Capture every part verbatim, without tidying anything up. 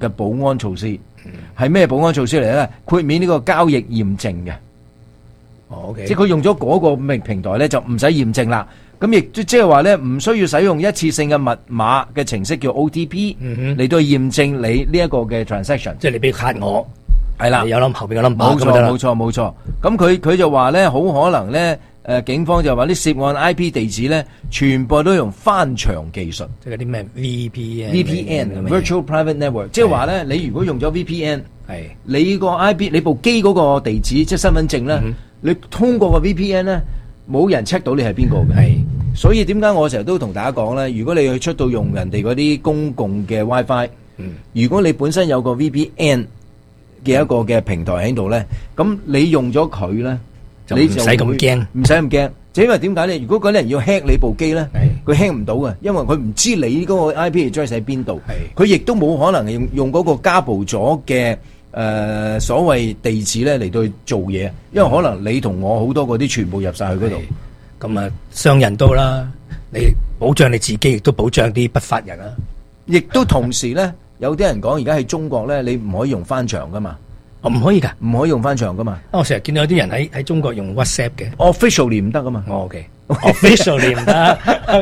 嘅保安措施，係咩保安措施嚟咧？豁免呢個交易驗證嘅。 哦 OK， 即係佢用咗嗰個平平台咧，就唔使驗證啦。咁亦即係話咧，唔需要使用一次性嘅密碼嘅程式叫 O T P 嚟到驗證你呢一個嘅 transaction。 即係你俾卡我， 係啦， 有諗後邊嘅 number， 冇錯冇錯冇錯。咁佢佢就話咧，好可能咧，誒警方就話啲涉案 I P 地址咧，全部都用翻牆技術， 即係嗰啲咩 V P N、 V P N（Virtual Private Network）。即係話咧，你如果用咗 V P N， 係你個 I P，你部機嗰個地址即係身份證咧，你通過個 V P N 咧，冇人 check 到你係邊個嘅。係，所以點解我成日都同大家講咧？如果你去出到用人哋嗰啲公共嘅 WiFi，嗯，如果你本身有個 V P N 嘅一個嘅平台喺度咧，咁你用咗佢咧，你就唔使咁驚，唔使咁驚。就因為點解咧？如果嗰啲人要 hack 你部機咧，佢 hack 唔到嘅，因為佢唔知你嗰個 I P address 喺邊度，佢亦都冇可能用用嗰個加布咗嘅。誒、呃、所謂地址咧嚟到去做嘢，因為可能你同我好多嗰啲全部入晒去嗰度， 咁啊商人都啦，你保障你自己，亦都保障啲不法人啊。 亦都同時咧，有啲人講而家喺中國咧，你唔可以用翻牆噶嘛， 我唔可以㗎， 唔可以用翻牆噶嘛。 我成日見到有啲人喺喺中國用 WhatsApp 嘅 ，officially 唔得噶嘛。 哦 OK，officially 唔得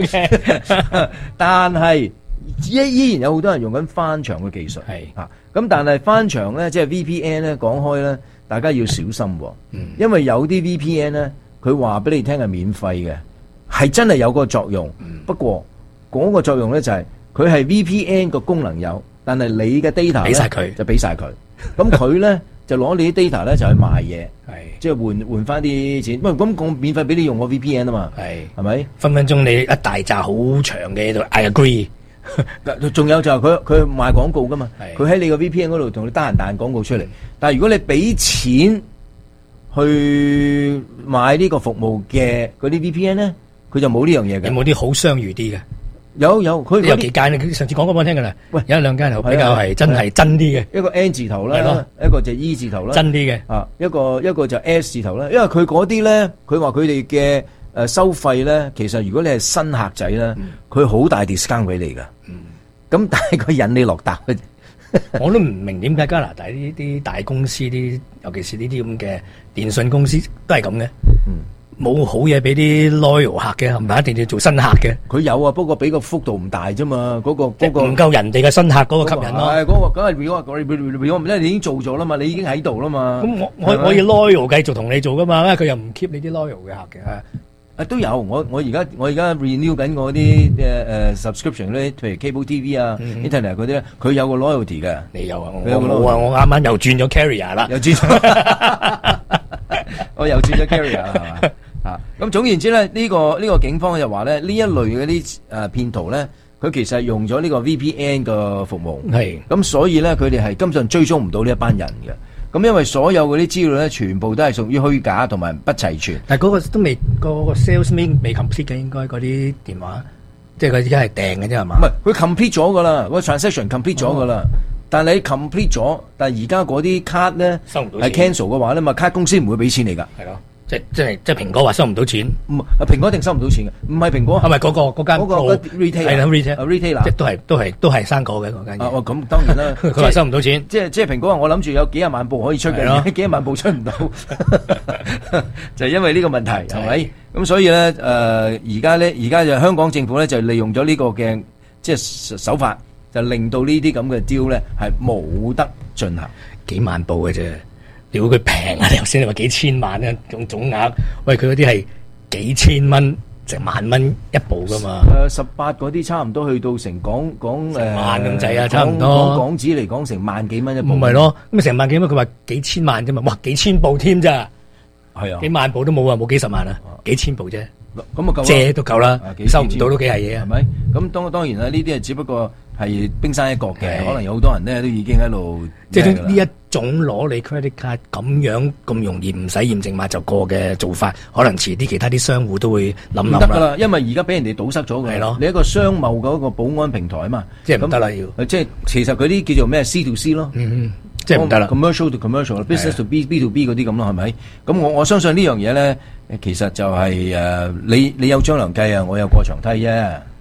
，OK， 但係依依然有好多人用緊翻牆嘅技術，係啊。咁但係翻牆咧，即係 V P N 咧，講開咧，大家要小心喎，嗯、因為有啲 V P N 咧，佢話俾你聽係免費嘅，係真係有個作用。嗯、不過嗰個作用咧就係佢係 V P N 個功能有，但係你嘅 data 俾晒佢， 就俾晒佢。咁佢咧就攞你啲 data 咧就去賣嘢，即係換換翻啲錢。喂，咁我免費俾你用個 V P N 啊嘛，係係咪？ 分分鐘你一大紮好長嘅喺度 I agree。 仲有就係佢佢賣廣告噶嘛，佢喺你個 V P N 嗰度同你得閒彈廣告出嚟。但係如果你俾錢去買呢個服務嘅嗰啲 V P N 咧，佢就冇呢樣嘢嘅。 有冇啲好相遇啲嘅？ 有有，佢有幾間你上次講過俾我聽㗎啦。喂，有一兩間比較係真係真啲嘅， 一個 N 字頭啦，一個就 E 字頭啦， 真啲嘅啊，一個一個就 S 字頭啦。因為佢嗰啲咧，佢話佢哋嘅誒收費咧，其實如果你係新客仔咧，佢好大 discount 俾你㗎。咁但係佢引你落搭嘅， 我都唔明點解加拿大呢啲大公司啲，尤其是呢啲咁嘅電信公司都係咁嘅，冇、嗯、好嘢俾啲 loyal 客嘅，唔係一定要做新客嘅。佢有啊，不過俾個幅度唔大啫嘛，嗰、嗰個嗰、嗰個唔夠人哋嘅新客嗰個吸引咯。 係嗰個梗係 reward，reward 唔係你已經做咗啦嘛，你已經喺度啦嘛。 咁我我可以 loyal 繼續同你做噶嘛，因為佢又唔 keep 你啲 loyal 嘅客嘅。 啊都有，我我而家我而家 renew 緊我啲誒誒 subscription 咧，譬如 cable T V 啊、嗯、internet 嗰啲咧，佢有個 loyalty 嘅。 你有啊？我冇啊！我啱啱又轉咗 carrier 啦， 又轉咗，我又轉咗 carrier 係嘛？啊，咁總言之咧，呢、呢個呢、呢個警方就話咧，呢一類嗰啲誒騙徒咧，佢其實用咗呢個 V P N 嘅服務，係咁所以咧，佢哋係根本上追蹤唔到呢一班人嘅。咁因為所有嗰啲資料咧，全部都係屬於虛假同埋不齊全。 但係嗰個都未，嗰個 salesman 未 complete 嘅，應該嗰啲電話，即係佢而家係訂嘅啫係嘛？ 唔係，佢 complete 咗噶啦，個 transaction complete 咗噶啦。但係你 complete 咗，但係而家嗰啲卡咧收唔到錢，係 cancel 嘅話咧，嘛卡公司唔會俾錢你㗎。係咯。即即係即係蘋果話收唔到錢，唔蘋果一定收唔到錢嘅，唔係蘋果， 係咪嗰個嗰間嗰個 retail 係啦 retail retail 即係都係都係都係生果嘅嗰間嘢。 啊，咁當然啦， 佢話收唔到錢， 即係即係蘋果話我諗住有幾廿萬部可以出嘅，幾廿萬部出唔到，就係因為呢個問題係咪？咁所以咧誒，而家咧而家就香港政府咧就利用咗呢個嘅即係手法，就令到呢啲咁嘅 deal 咧係冇得進行， 幾萬部嘅啫。你估佢平啊？你頭先你話幾千萬啊，總總額，喂佢嗰啲係幾千蚊，成萬蚊一部噶嘛？ 誒十八嗰啲差唔多去到成港港誒萬咁滯啊，差唔多。 講港紙嚟講成萬幾蚊一部。 唔係咯，咁成萬幾蚊，佢話幾千萬啫嘛？哇，幾千部添咋？係啊，幾萬部都冇啊，冇幾十萬啊，幾千部啫。咁啊夠借都夠啦，收唔到都幾係嘢啊， 係咪？咁當當然啦，呢啲係只不過係冰山一角嘅，可能有好多人咧都已經喺度。 即係呢一種攞你 credit card 咁樣咁容易唔使驗證碼就過嘅做法，可能遲啲其他啲商戶都會諗諗啦。唔得噶啦，因為而家俾人哋堵塞咗嘅。係咯，你一個商貿嗰個保安平台啊嘛，即係唔得啦要。即係其實嗰啲叫做咩 C to C 咯。嗯嗯。即係唔得啦 ，commercial to commercial，business to B，B to B 嗰啲咁咯，係咪？咁我我相信呢樣嘢咧，其實就係、是、誒、呃，你你有張良計啊，我有過牆梯啫，係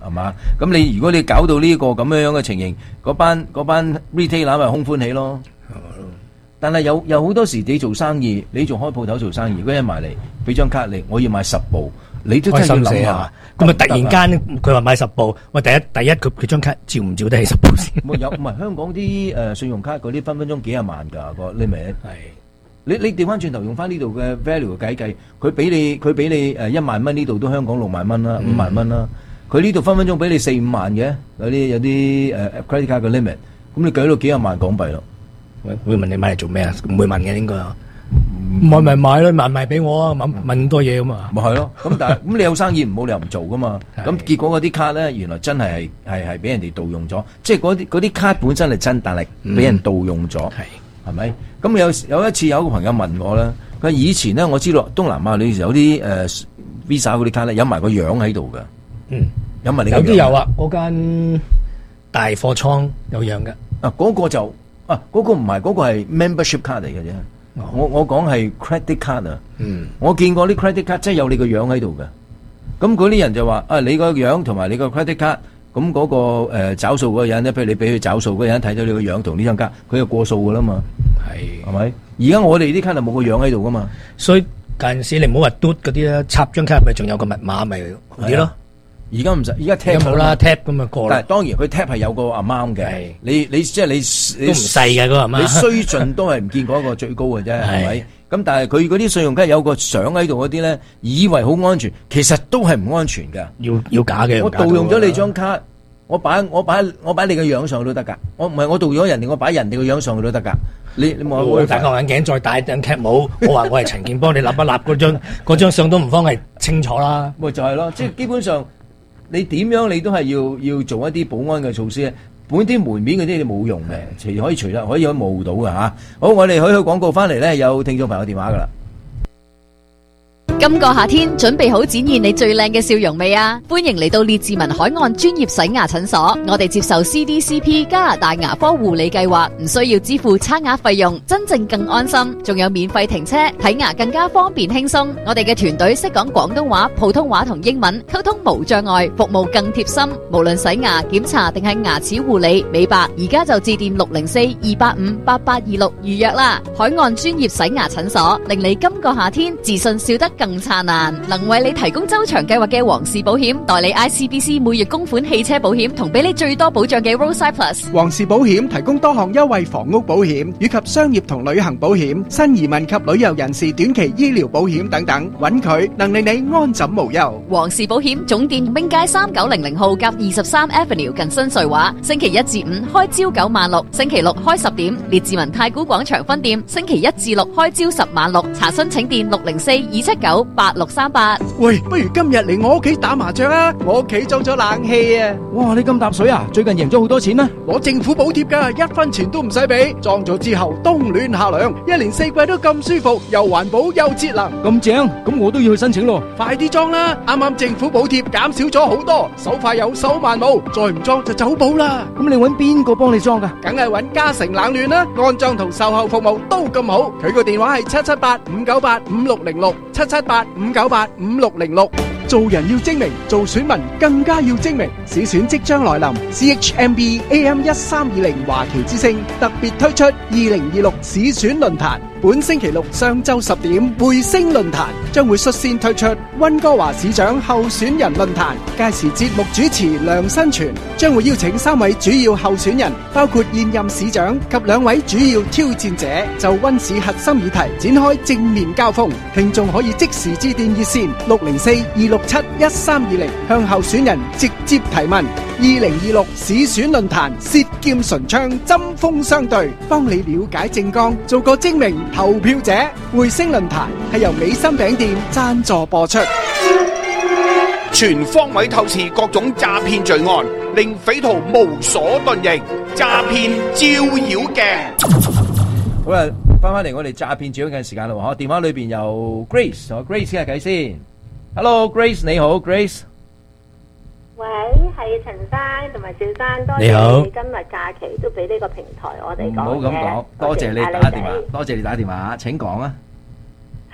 係嘛？咁你如果你搞到呢個咁樣樣嘅情形，嗰班嗰班 retailer 咪空歡喜咯。但係有有好多時你做生意，你仲開鋪頭做生意，嗰人埋嚟俾張卡你，我要買十部，你都真係要諗下。 咁咪突然間佢話買十部，喂，第一第一佢佢張卡照唔照得起十部先？ 冇有唔係香港啲誒信用卡嗰啲分分鐘幾廿萬㗎個 limit。係你你調翻轉頭用翻呢度嘅 value 嘅計計，佢俾你佢俾你誒一萬蚊，呢度都香港六萬蚊啦，五萬蚊啦。佢呢度分分鐘俾你四五萬嘅，有啲有啲誒 credit card 嘅 limit， 咁你計到幾廿萬港幣咯。 會會問你買嚟做咩啊？唔會問嘅應該啊，買咪買咯，買賣俾我啊，問問咁多嘢咁啊。 咪係咯，咁但係咁你有生意唔好，你又唔做噶嘛。咁結果嗰啲卡咧，原來真係係係係俾人哋盜用咗，即係嗰啲嗰啲卡本身係真，但係俾人盜用咗，係係咪？咁有有一次有一個朋友問我咧，佢以前咧我知道東南亞你有啲誒 Visa 嗰啲卡咧，有埋個樣喺度㗎。嗯，有埋你有啲有啊， 嗰間大貨倉有樣嘅。 啊，嗰個就。啊！嗰、那個唔係，嗰、那個係 membership card 嚟嘅啫。哦、我我講係 credit card 啊。嗯。我見過啲 credit card 真係有你個樣喺度嘅。咁嗰啲人就話：啊，你個樣同埋你個 credit card，咁嗰、那個誒、呃、找數嗰個人咧，譬如你俾佢找數嗰個人睇到你個樣同呢張卡，佢就過數噶啦嘛。係。係咪？而家我哋啲卡就冇個樣喺度噶嘛。所以嗰陣時你唔好話嘟嗰啲咧，插張卡咪仲有個密碼咪好啲咯。 而家唔使，而家 tap 冇啦 tap 咁啊過啦。 但係當然佢 tap 係有個 amount 嘅，你你即係你都唔細嘅嗰個 amount，你衰盡都係唔見過一個最高嘅啫，係咪？咁但係佢嗰啲信用卡有個相喺度嗰啲咧，以為好安全，其實都係唔安全㗎。 要要假嘅。 我盜用咗你張卡，我擺我擺我擺你個樣上去都得㗎。我唔係我盜咗人哋，我擺人哋個樣上去都得㗎。你你冇我戴個眼鏡再戴頂 cap 帽，我話我係陳健邦，你立一立嗰張嗰張相都唔方係清楚啦。 咪就係咯，即係基本上。你點樣你都係要要做一啲保安嘅措施咧，本啲門面嗰啲你冇用嘅，除可以除得可以可以冒到嘅嚇。好，我哋去去廣告翻嚟咧，有聽眾朋友電話噶啦。 今個夏天準備好展現你最靚嘅笑容未啊？歡迎嚟到列治文海岸專業洗牙診所，我哋接受 C D C P 加拿大牙科護理計劃，唔需要支付差額費用，真正更安心，仲有免費停車，睇牙更加方便輕鬆。我哋嘅團隊識講廣東話、普通話同英文，溝通無障礙，服務更貼心。無論洗牙、檢查定係牙齒護理、美白，而家就致電六零四二八五八八二六預約啦。海岸專業洗牙診所，令你今個夏天自信笑得更燦爛，能為你提供周長計劃嘅皇氏保險，代理 I C B C 每月供款汽車保險，同俾你最多保障嘅 Roadside Plus。 皇氏保險提供多項優惠房屋保險以及商業同旅行保險、新移民及旅遊人士短期醫療保險等等，揾佢能令你安枕無憂。 皇氏保險總店兵街三九零零號夾二十三 Avenue 近新瑞華，星期一至五開朝九晚六，星期六開十點。列治文太古廣場分店星期一至六開朝十晚六，查詢請電六零四二七九八六三八。 喂，不如今日嚟我屋企打麻將啊！我屋企裝咗冷氣啊！ 哇，你咁搭水啊？最近贏咗好多錢咩？ 攞政府補貼噶，一分錢都唔使俾。裝咗之後冬暖夏涼，一年四季都咁舒服，又環保又節能， 咁正，咁我都要去申請咯。 快啲裝啦！啱啱政府補貼減少咗好多，手快有手慢冇，再唔裝就走寶啦。 咁你搵邊個幫你裝噶？ 梗係搵嘉誠冷暖啦，安裝同售後服務都咁好。佢個電話係七七八五九八五六零六，七七八五九八五六零六。做人要精明，做選民更加要精明。市選即將來臨 ，C H M B A M 一三二零華僑之聲特別推出二零二六市選論壇。本星期六上晝十點，匯星論壇將會率先推出溫哥華市長候選人論壇。屆時節目主持梁新全將會邀請三位主要候選人，包括現任市長及兩位主要挑戰者，就溫市核心議題展開正面交鋒。聽眾可以即時致電熱線六零四二六七一三二零，向候選人直接提問。二零二六市選論壇，舌劍唇槍，針鋒相對，幫你了解政綱，做個精明投票者。匯星論壇係由美心餅店贊助播出。 全方位透視各種詐騙罪案，令匪徒無所遁形。詐騙照妖鏡。 好啦，翻翻嚟我哋詐騙照妖鏡時間啦。嗬，電話裏邊有 Grace， 同 Grace 傾下偈先。Hello Grace， 你好 Grace。 喂，係陳生同埋趙生，多謝你今日假期都俾呢個平台我哋講嘅。 唔好咁講，多謝你打電話，多謝你打電話，請講啊。 係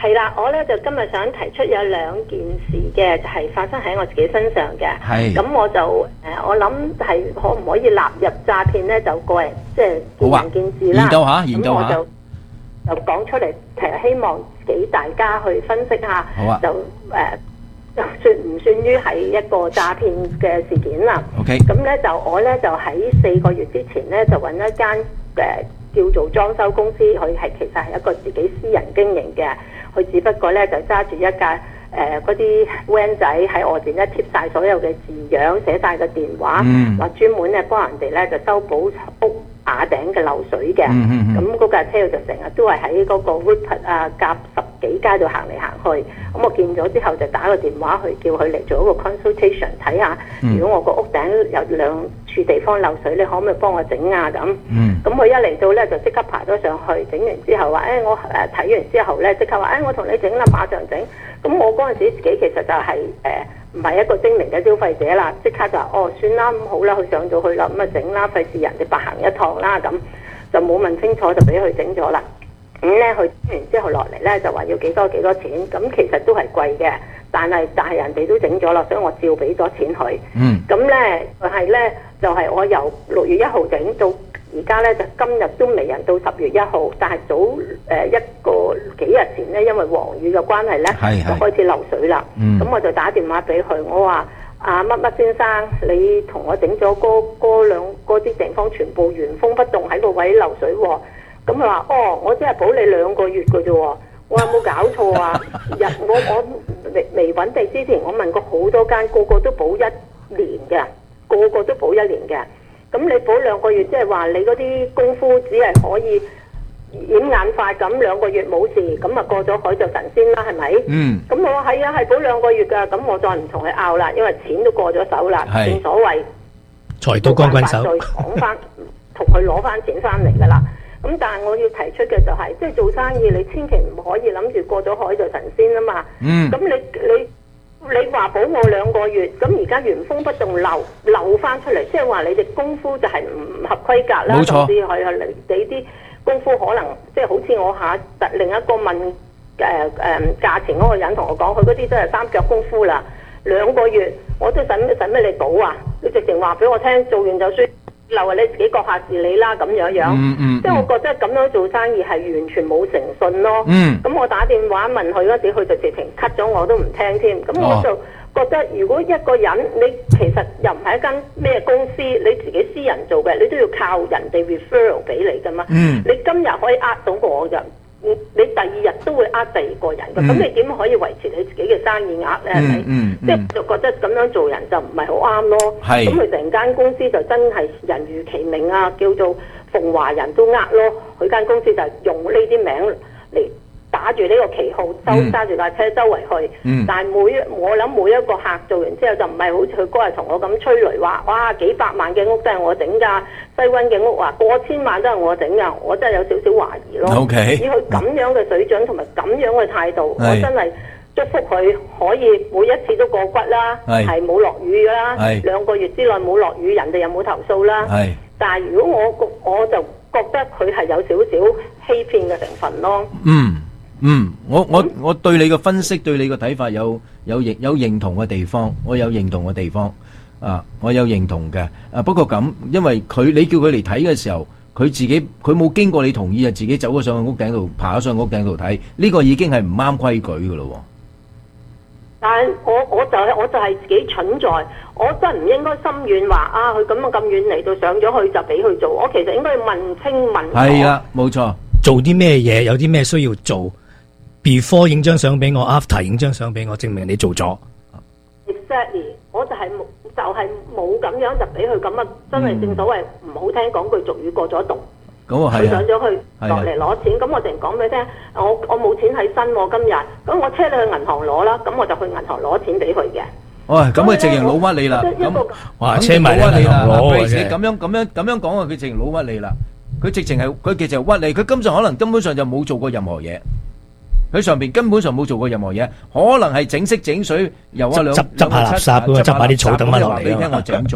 係啦，我咧就今日想提出有兩件事嘅，就係、是、發生喺我自己身上嘅。係。咁我就誒、呃，我諗係可唔可以納入詐騙咧？就個人即係見仁見智啦。研究下，研究下。咁我就就講出嚟，其實希望俾大家去分析下。好啊。就誒、呃，算唔算於係一個詐騙嘅事件啦 ？OK。咁咧就我咧就喺四個月之前咧就揾一間誒、呃、叫做裝修公司，佢係其實係一個自己私人經營嘅。佢只不過咧就揸住一架誒嗰啲 van 仔喺外邊咧貼晒所有嘅字樣，寫晒個電話，話、嗯、專門咧幫人哋咧就修補屋瓦頂嘅漏水嘅。咁嗰、嗯嗯、架車就成日都係喺嗰個 Rupert 啊夾十幾街度行嚟行去。咁我見咗之後就打個電話去叫佢嚟做一個 consultation 睇下，嗯、如果我個屋頂有兩處地方漏水，你可唔可以幫我整啊？咁，咁佢、嗯、一嚟到咧就即刻爬咗上去，整完之後話：誒、哎、我誒睇完之後咧即刻話：誒、哎、我同你整啦，馬上整。咁我嗰陣時自己其實就係誒唔係一個精明嘅消費者啦，即刻就話：哦算啦，咁好啦，佢上到去啦，咁啊整啦，費事人哋白行一趟啦，咁就冇問清楚就俾佢整咗啦。咁咧佢整完之後落嚟咧就話要幾多幾多錢，咁其實都係貴嘅。但係但係人哋都整咗啦，所以我照俾咗錢佢。嗯。咁咧佢係咧就係、是、我由六月一號整到而家咧，就今日都未人到十月一號。但係早誒、呃、一個幾日前咧，因為黃雨嘅關係咧，就開始漏水啦。嗯。咁我就打電話俾佢，我話啊乜乜先生，你同我整咗嗰嗰兩嗰啲地方全部原封不動喺個位漏水喎。咁佢話：哦，我只係保你兩個月嘅啫喎。我有冇搞錯啊？日我我未未揾地之前，我問過好多間，個個都保一年嘅，個個都保一年嘅。咁你保兩個月，即係話你嗰啲功夫只係可以掩眼法咁，兩個月冇事，咁啊過咗海就神仙啦，係咪？嗯。咁我話係啊，係保兩個月㗎，咁我再唔同佢拗啦，因為錢都過咗手啦，正所謂財到光棍手， 再講翻同佢攞翻錢翻嚟㗎啦。咁但係我要提出嘅就係、是，即係做生意你千祈唔可以諗住過咗海就神仙啊嘛。嗯。咁你你你話保我兩個月，咁而家原封不動漏漏翻出嚟，即係話你哋功夫就係唔合規格啦。冇錯。甚至係係你啲功夫可能即係好似我下另一個問誒誒、呃呃、價錢嗰個人同我講，佢嗰啲真係三腳功夫啦，兩個月我都使使咩你保啊？你直情話俾我聽，做完就算。漏啊！你自己閣下自理啦，咁樣樣，嗯嗯、即係我覺得咁樣做生意係完全冇誠信咯。咁、嗯、我打電話問佢嗰時，佢就直情 cut 咗我都唔聽添。咁我就覺得，如果一個人你其實又唔係一間咩公司，你自己私人做嘅，你都要靠人哋 referral 俾你噶嘛。嗯、你今日可以呃到我人。你第二日都會呃第二個人嘅，咁、嗯、你點可以維持你自己嘅生意額咧？係咪？即係就覺得咁樣做人就唔係好啱咯。咁佢成間公司就真係人如其名啊，叫做鳳華人都呃咯。佢間公司就係用呢啲名嚟打住呢個旗號，周揸住架車周圍去。嗯、但係每我諗每一個客做完之後就唔係好似佢嗰日同我咁吹雷話，哇幾百萬嘅屋都係我整㗎，西灣嘅屋啊過千萬都係我整㗎，我真係有少少懷疑咯。Okay, 以佢咁樣嘅水準同埋咁樣嘅態度，是我真係祝福佢可以每一次都過骨啦，係冇落雨啦，是兩個月之內冇落雨，人哋又冇投訴啦。是但係如果我我就覺得佢係有少少欺騙嘅成分咯。嗯。 嗯，我我我對你嘅分析，對你嘅睇法有有認有認同嘅地方，我有認同嘅地方，啊，我有認同嘅，啊，不過咁，因為佢你叫佢嚟睇嘅時候，佢自己佢冇經過你同意啊，自己走咗上去屋頂度，爬咗上屋頂度睇，呢個已經係唔啱規矩噶咯。 但係我我就係我就係自己蠢在，我真係唔應該心軟話啊，佢咁啊咁遠嚟到上咗去就俾佢做，我其實應該要問清問楚。 係啦，冇錯， 做啲咩嘢，有啲咩需要做。Before 影張相俾我 ，After 影張相俾我，證明你做咗。 Exactly，我就係、是、冇，就係冇咁樣就俾佢咁啊！真係正所謂唔好聽講句俗語過咗度。咁啊係。佢上咗去落嚟攞錢，咁我淨講俾你聽，我我冇錢喺身喎今日，咁我車你去銀行攞啦，咁我就去銀行攞錢俾佢嘅。 喂，咁佢直情老屈你啦，咁哇車埋你銀行攞嘅。 你咁樣咁樣咁樣講啊，佢直情老屈你啦，佢直情係佢其實屈你，佢根本上可能根本上就冇做過任何嘢。佢上邊根本上冇做過任何嘢，可能係整色整水，由啊兩執執下垃圾，執下啲草等翻落嚟。 你聽我整咗，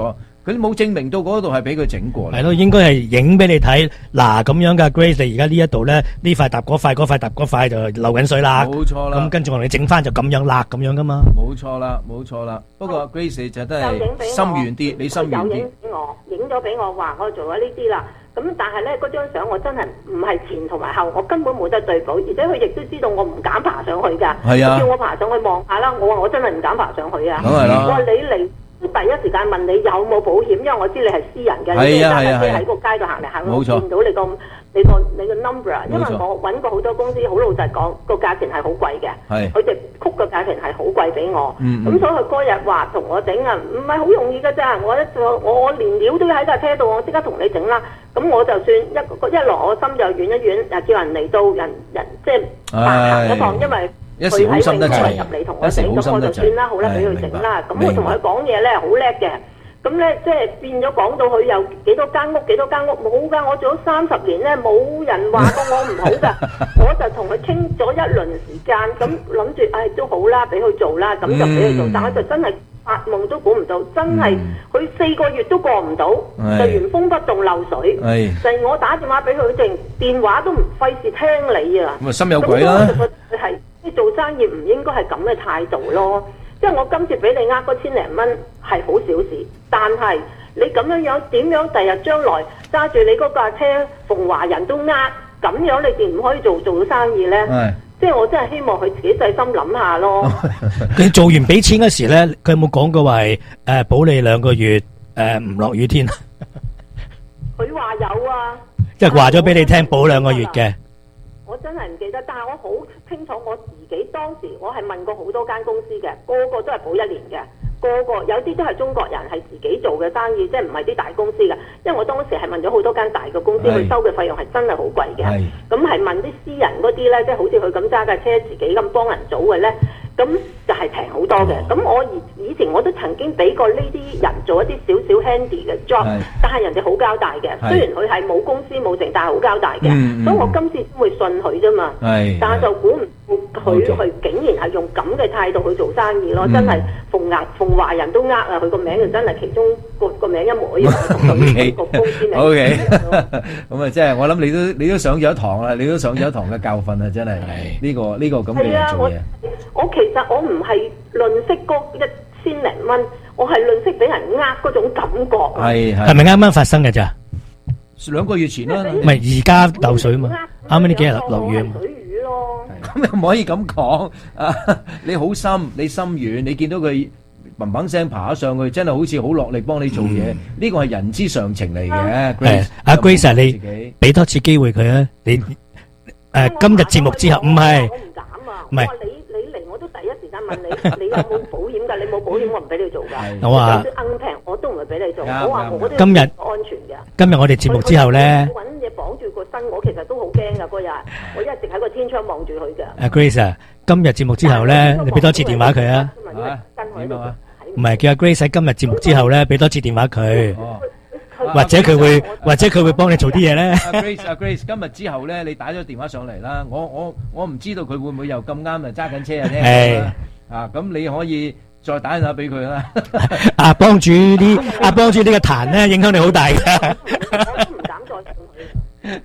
佢冇證明到嗰度係俾佢整過。 係咯，應該係影俾你睇。嗱咁樣噶 Grace，你而家呢一度咧，呢塊搭嗰塊，嗰塊搭嗰塊就漏緊水啦。 冇錯啦。 咁跟住我哋整翻就咁樣辣咁樣噶嘛。 冇錯啦，冇錯啦。不過 Grace 就真係心軟啲，你心軟啲。 有影俾我，影咗俾我話我做咗呢啲啦。咁但係咧，嗰張相我真係唔係前同埋後，我根本冇得對補，而且佢亦都知道我唔敢爬上去㗎。 係啊， 叫我爬上去望下啦，我話我真係唔敢爬上去啊。 梗係啦。 我話你嚟第一時間問你有冇保險，因為我知你係私人嘅，你揸架車喺個街度行嚟行去，我見到你個你個你個 number，因為我揾過好多公司，好老實講，個價錢係好貴嘅。係。佢哋曲個價錢係好貴俾我。嗯嗯。咁所以佢嗰日話同我整啊，唔係好容易㗎咋，我一我我連料都喺架車度，我即刻同你整啦。咁我就算一一來我心就軟一軟，又叫人嚟到人人即係行一趟，因為佢喺永泰入嚟同我整，咁我就算啦，好啦，俾佢整啦。咁我同佢講嘢咧，好叻嘅。咁咧即係變咗講到佢有幾多間屋，幾多間屋冇㗎。我做咗三十年咧，冇人話過我唔好㗎。我就同佢傾咗一輪時間，咁諗住誒都好啦，俾佢做啦，咁就俾佢做。但係就真係發夢都估唔到，真係佢四個月都過唔到，就原封不動漏水。就係我打電話俾佢，淨電話都唔費事聽你啊。 咁啊心有鬼啦！ 咁我就覺得係即係做生意唔應該係咁嘅態度咯。即係我今次俾你呃嗰千零蚊係好小事，但係你咁樣樣點樣第日將來揸住你嗰架車逢華人都呃，咁樣你哋唔可以做做到生意咧？即係我真係希望佢自己細心諗下咯。 佢做完俾錢嗰時咧，佢有冇講過話係誒保你兩個月誒唔落雨天？ 佢話有啊， 即係話咗俾你聽保兩個月嘅。 我真係唔記得，但係我好清楚我自己當時我係問過好多間公司嘅，個個都係保一年嘅，個個有啲都係中國人係自己做嘅生意，即係唔係啲大公司嘅。因為我當時係問咗好多間大嘅公司，佢收嘅費用係真係好貴嘅。咁係問啲私人嗰啲咧，即係好似佢咁揸架車自己咁幫人組嘅咧，咁就係平好多嘅。咁我以以前我都曾經俾過呢啲人做一啲少少 handy 嘅 job，但係人哋好交代嘅。雖然佢係冇公司冇剩，但係好交代嘅。所以我今次先會信佢啫嘛。但係就估唔到佢佢竟然係用咁嘅態度去做生意咯，真係逢牙逢華人都呃啊！佢個名就真係其中個個名一模一樣，同佢個公司名。 O K，咁啊，即係我諗你都你都上咗一堂啦，你都上咗一堂嘅教訓啊！真係呢個呢個咁嘅人做嘢。 我其實我唔係吝嗇嗰一千零蚊，我係吝嗇俾人呃嗰種感覺。 係係。係咪啱啱發生嘅咋？ 兩個月前啦。 唔係而家漏水嘛？啱啱呢幾日落雨啊嘛。 水魚咯。 咁又唔可以咁講啊！你好心，你心軟，你見到佢砰砰聲爬上去，真係好似好落力幫你做嘢。呢個係人之常情嚟嘅。 係阿 Grace，你俾多次機會佢啊！你誒今日節目之後唔係。唔係， 你你嚟我都第一時間問你，你有冇保險㗎？你冇保險我唔俾你做㗎。 我話硬平我都唔會俾你做。我話我都今日安全嘅。 今日我哋節目之後咧， 揾嘢綁住個身，我其實都好驚㗎嗰日，我一直喺個天窗望住佢㗎。 阿 Grace 啊，今日節目之後咧，你俾多次電話佢啊。 點啊？ 唔係叫阿 Grace 喺今日節目之後咧，俾多次電話佢。或者佢會，或者佢會幫你做啲嘢咧。 阿 Grace，阿 Grace，今日之後咧，你打咗電話上嚟啦。我我我唔知道佢會唔會又咁啱啊揸緊車啊聽。係啊，咁你可以再打電話俾佢啦。 啊，幫住啲，啊幫住呢個壇咧，影響力好大嘅。 我都唔敢再上去。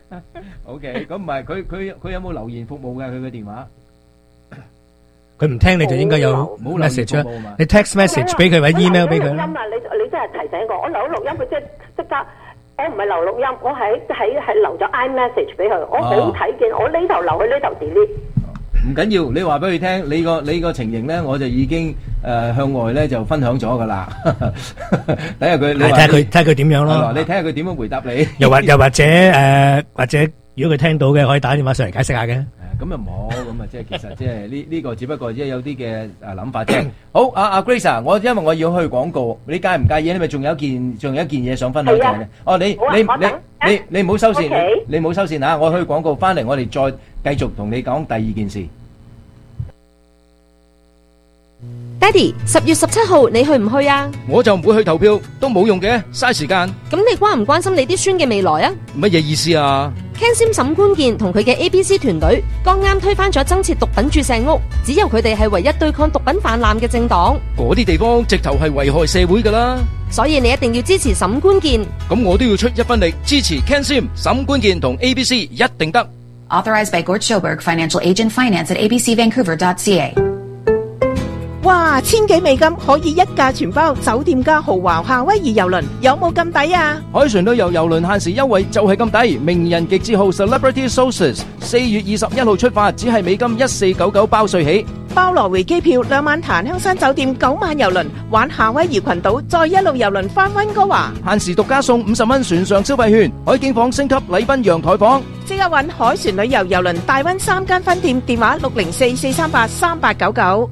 OK，咁唔係佢佢佢有冇留言服務㗎？佢嘅電話？ 佢唔聽你就應該有 message 啊！你 text message 俾佢或者 email 俾佢。 錄音啊！你你真係提醒我，我留錄音佢即係即刻，我唔係留錄音，我係喺係留咗 iMessage 俾佢，我冇睇見，我呢頭留佢呢頭 delete。 唔緊要，你話俾佢聽，你個你個情形咧，我就已經誒向外咧就分享咗噶啦。睇下佢，你睇下佢睇下佢點樣咯。 你睇下佢點樣回答你。 又或又或者誒，或者如果佢聽到嘅，可以打電話上嚟解釋下嘅。 咁又冇，咁啊即係其實即係呢呢個只不過即係有啲嘅誒諗法啫。好，阿阿 Grace 啊，我因為我要去廣告，你介唔介意？你咪仲有一件仲有一件嘢想分享嘅。哦，你你你你你唔好收線，你唔好收線啊！我去廣告翻嚟，我哋再繼續同你講第二件事。 爹哋，十月十七號你去唔去啊？ 我就唔會去投票，都冇用嘅，嘥時間。 咁你關唔關心你啲孫嘅未來啊？ 乜嘢意思啊？ Ken Sim 沈官健同佢嘅 A B C 團隊剛啱推翻咗增設毒品注射屋，只有佢哋係唯一對抗毒品泛濫嘅政黨。 嗰啲地方直頭係危害社會噶啦， 所以你一定要支持沈官健。 咁我都要出一分力支持 Ken Sim 沈官健同 A B C 一定得。 Authorized by Gord Schoberg, Financial Agent Finance at a b c vancouver dot c a。 哇，千幾美金可以一價全包，酒店加豪華夏威夷郵輪，有冇咁抵啊？ 海船旅遊郵輪限時優惠就係咁抵，名人極致號 Celebrity Sources 四月二十一號出發，只係美金一四九九包稅起， 包來回機票，兩晚檀香山酒店，九晚郵輪，玩夏威夷群島，再一路郵輪翻溫哥華， 限時獨家送五十蚊船上消費券，海景房升級禮賓陽台房， 即刻搵海船旅遊郵輪大溫三間分店，電話六零四四三八三八九九。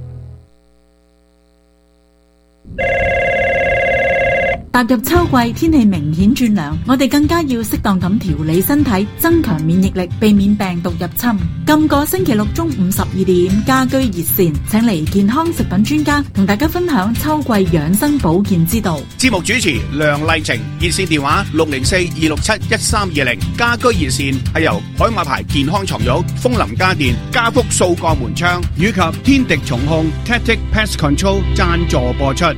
踏入秋季，天氣明顯轉涼，我哋更加要適當咁調理身體，增強免疫力，避免病毒入侵。今個星期六中午十二點，家居熱線請嚟健康食品專家同大家分享秋季養生保健之道。 節目主持梁麗晴，熱線電話六零四二六七一三二零。家居熱線係由海馬牌健康床褥、風林家電、家福掃鋼門窗以及天敵蟲控 Tactic Pest Control 贊助播出。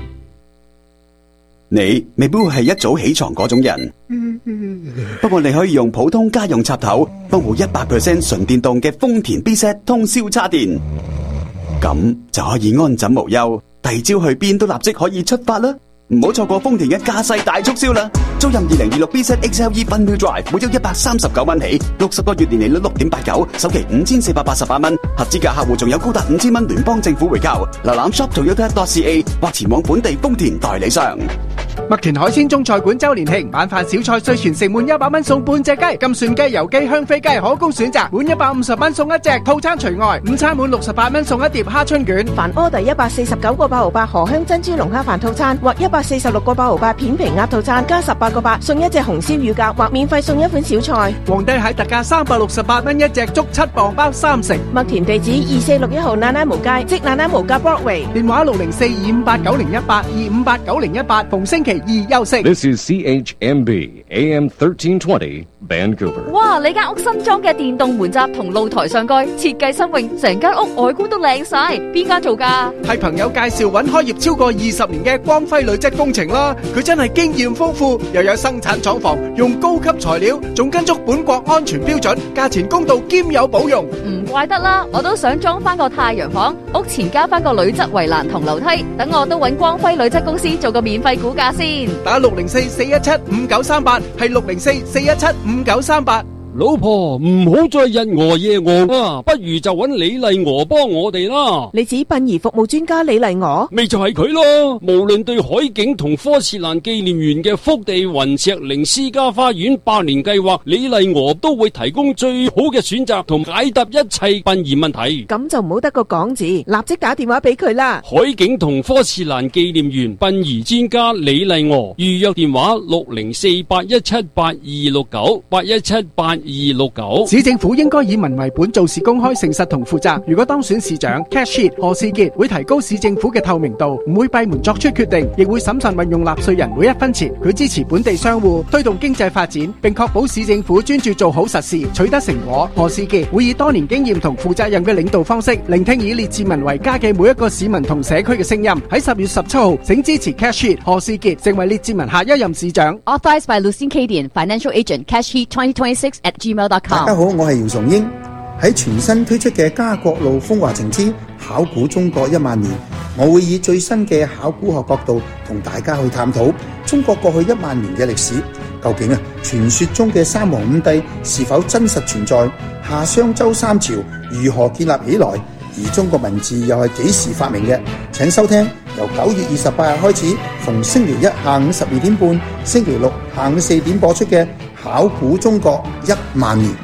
你未必會係一早起床嗰種人，不過你可以用普通家用插頭幫補一百 percent 純電動嘅豐田 B Z 通宵叉電，咁就可以安枕無憂，第二朝去邊都立即可以出發啦！唔好錯過豐田嘅駕駛大促銷啦！租任二零二六 B Z X L E Fun Wheel Drive，每周一百三十九蚊起，六十個月年利率六點八九，首期五千四百八十八蚊，合資格客戶仲有高達五千蚊聯邦政府回購。瀏覽 shop toyota dot c a 或前往本地豐田代理商。 麥田海鮮中菜館周年慶，晚飯小菜歲全城滿一百蚊送半隻雞，金蒜雞、油雞、香飛雞可供選擇，滿一百五十蚊送一隻，套餐除外。午餐滿六十八蚊送一碟蝦春卷。 凡 order 一百四十九個八毫八荷香珍珠龍蝦飯套餐，或一百四十六個八毫八片皮鴨套餐，加十八個八送一隻紅燒乳鴿，或免費送一款小菜。 皇帝蟹特價三百六十八蚊一隻，足七磅包三成。 麥田地址二四六一號奶奶無街，即奶奶無街 Broadway。 電話六零四二五八九零一八二五八九零一八，逢星期二休息。 This is C H M B A M thirteen twenty Vancouver。 哇！你間屋新裝嘅電動門閘同露台上蓋設計新穎，成間屋外觀都靚晒。邊間做㗎？ 係朋友介紹揾開業超過二十年嘅光輝鋁質工程啦。佢真係經驗豐富，又有生產廠房，用高級材料，仲跟足本國安全標準，價錢公道兼有保用。 唔怪得啦，我都想裝翻個太陽房，屋前加翻個鋁質圍欄同樓梯，等我都揾光輝鋁質公司做個免費估價先。 打六零四四一七五九三八，係六零四四一七五九三八。 老婆唔好再日餓夜餓啊，不如就揾李麗娥幫我哋啦。 你指殯儀服務專家李麗娥？ 咪就係佢咯。無論對海景同科士蘭紀念園嘅福地雲石靈私家花園百年計劃，李麗娥都會提供最好嘅選擇同解答一切殯儀問題。 咁就唔好得個講字，立即打電話俾佢啦。 海景同科士蘭紀念園殯儀專家李麗娥，預約電話六零四八一七八二六九八一七八。二六九， 市政府應該以民為本，做事公開、誠實同負責。如果當選市長 ，cash sheet 何士傑會提高市政府嘅透明度，唔會閉門作出決定，亦會審慎運用納稅人每一分錢。佢支持本地商戶，推動經濟發展，並確保市政府專注做好實事，取得成果。何士傑會以多年經驗同負責任嘅領導方式，聆聽以列治文為家嘅每一個市民同社區嘅聲音。喺十月十七號，請支持 cash sheet 何士傑成為列治文下一任市長。 Authorized by Lucien Cadian, Financial Agent, Cash Heat twenty twenty-six at gmail dot com。 大家好，我係姚崇英。喺全新推出嘅家國路風華情之考古中國一萬年，我會以最新嘅考古學角度同大家去探討中國過去一萬年嘅歷史。究竟啊，傳說中嘅三皇五帝是否真實存在？夏商周三朝如何建立起來？而中國文字又係幾時發明嘅？請收聽由九月二十八日開始，逢星期一下午十二點半、星期六下午四點播出嘅考古中國一萬年。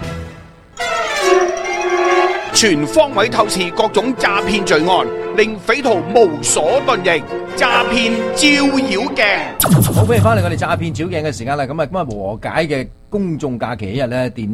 全方位透視各種詐騙罪案，令匪徒無所遁形。詐騙照妖鏡， 好，歡迎翻嚟我哋詐騙照鏡嘅時間啦。咁啊，今日和解嘅公眾假期一日咧，電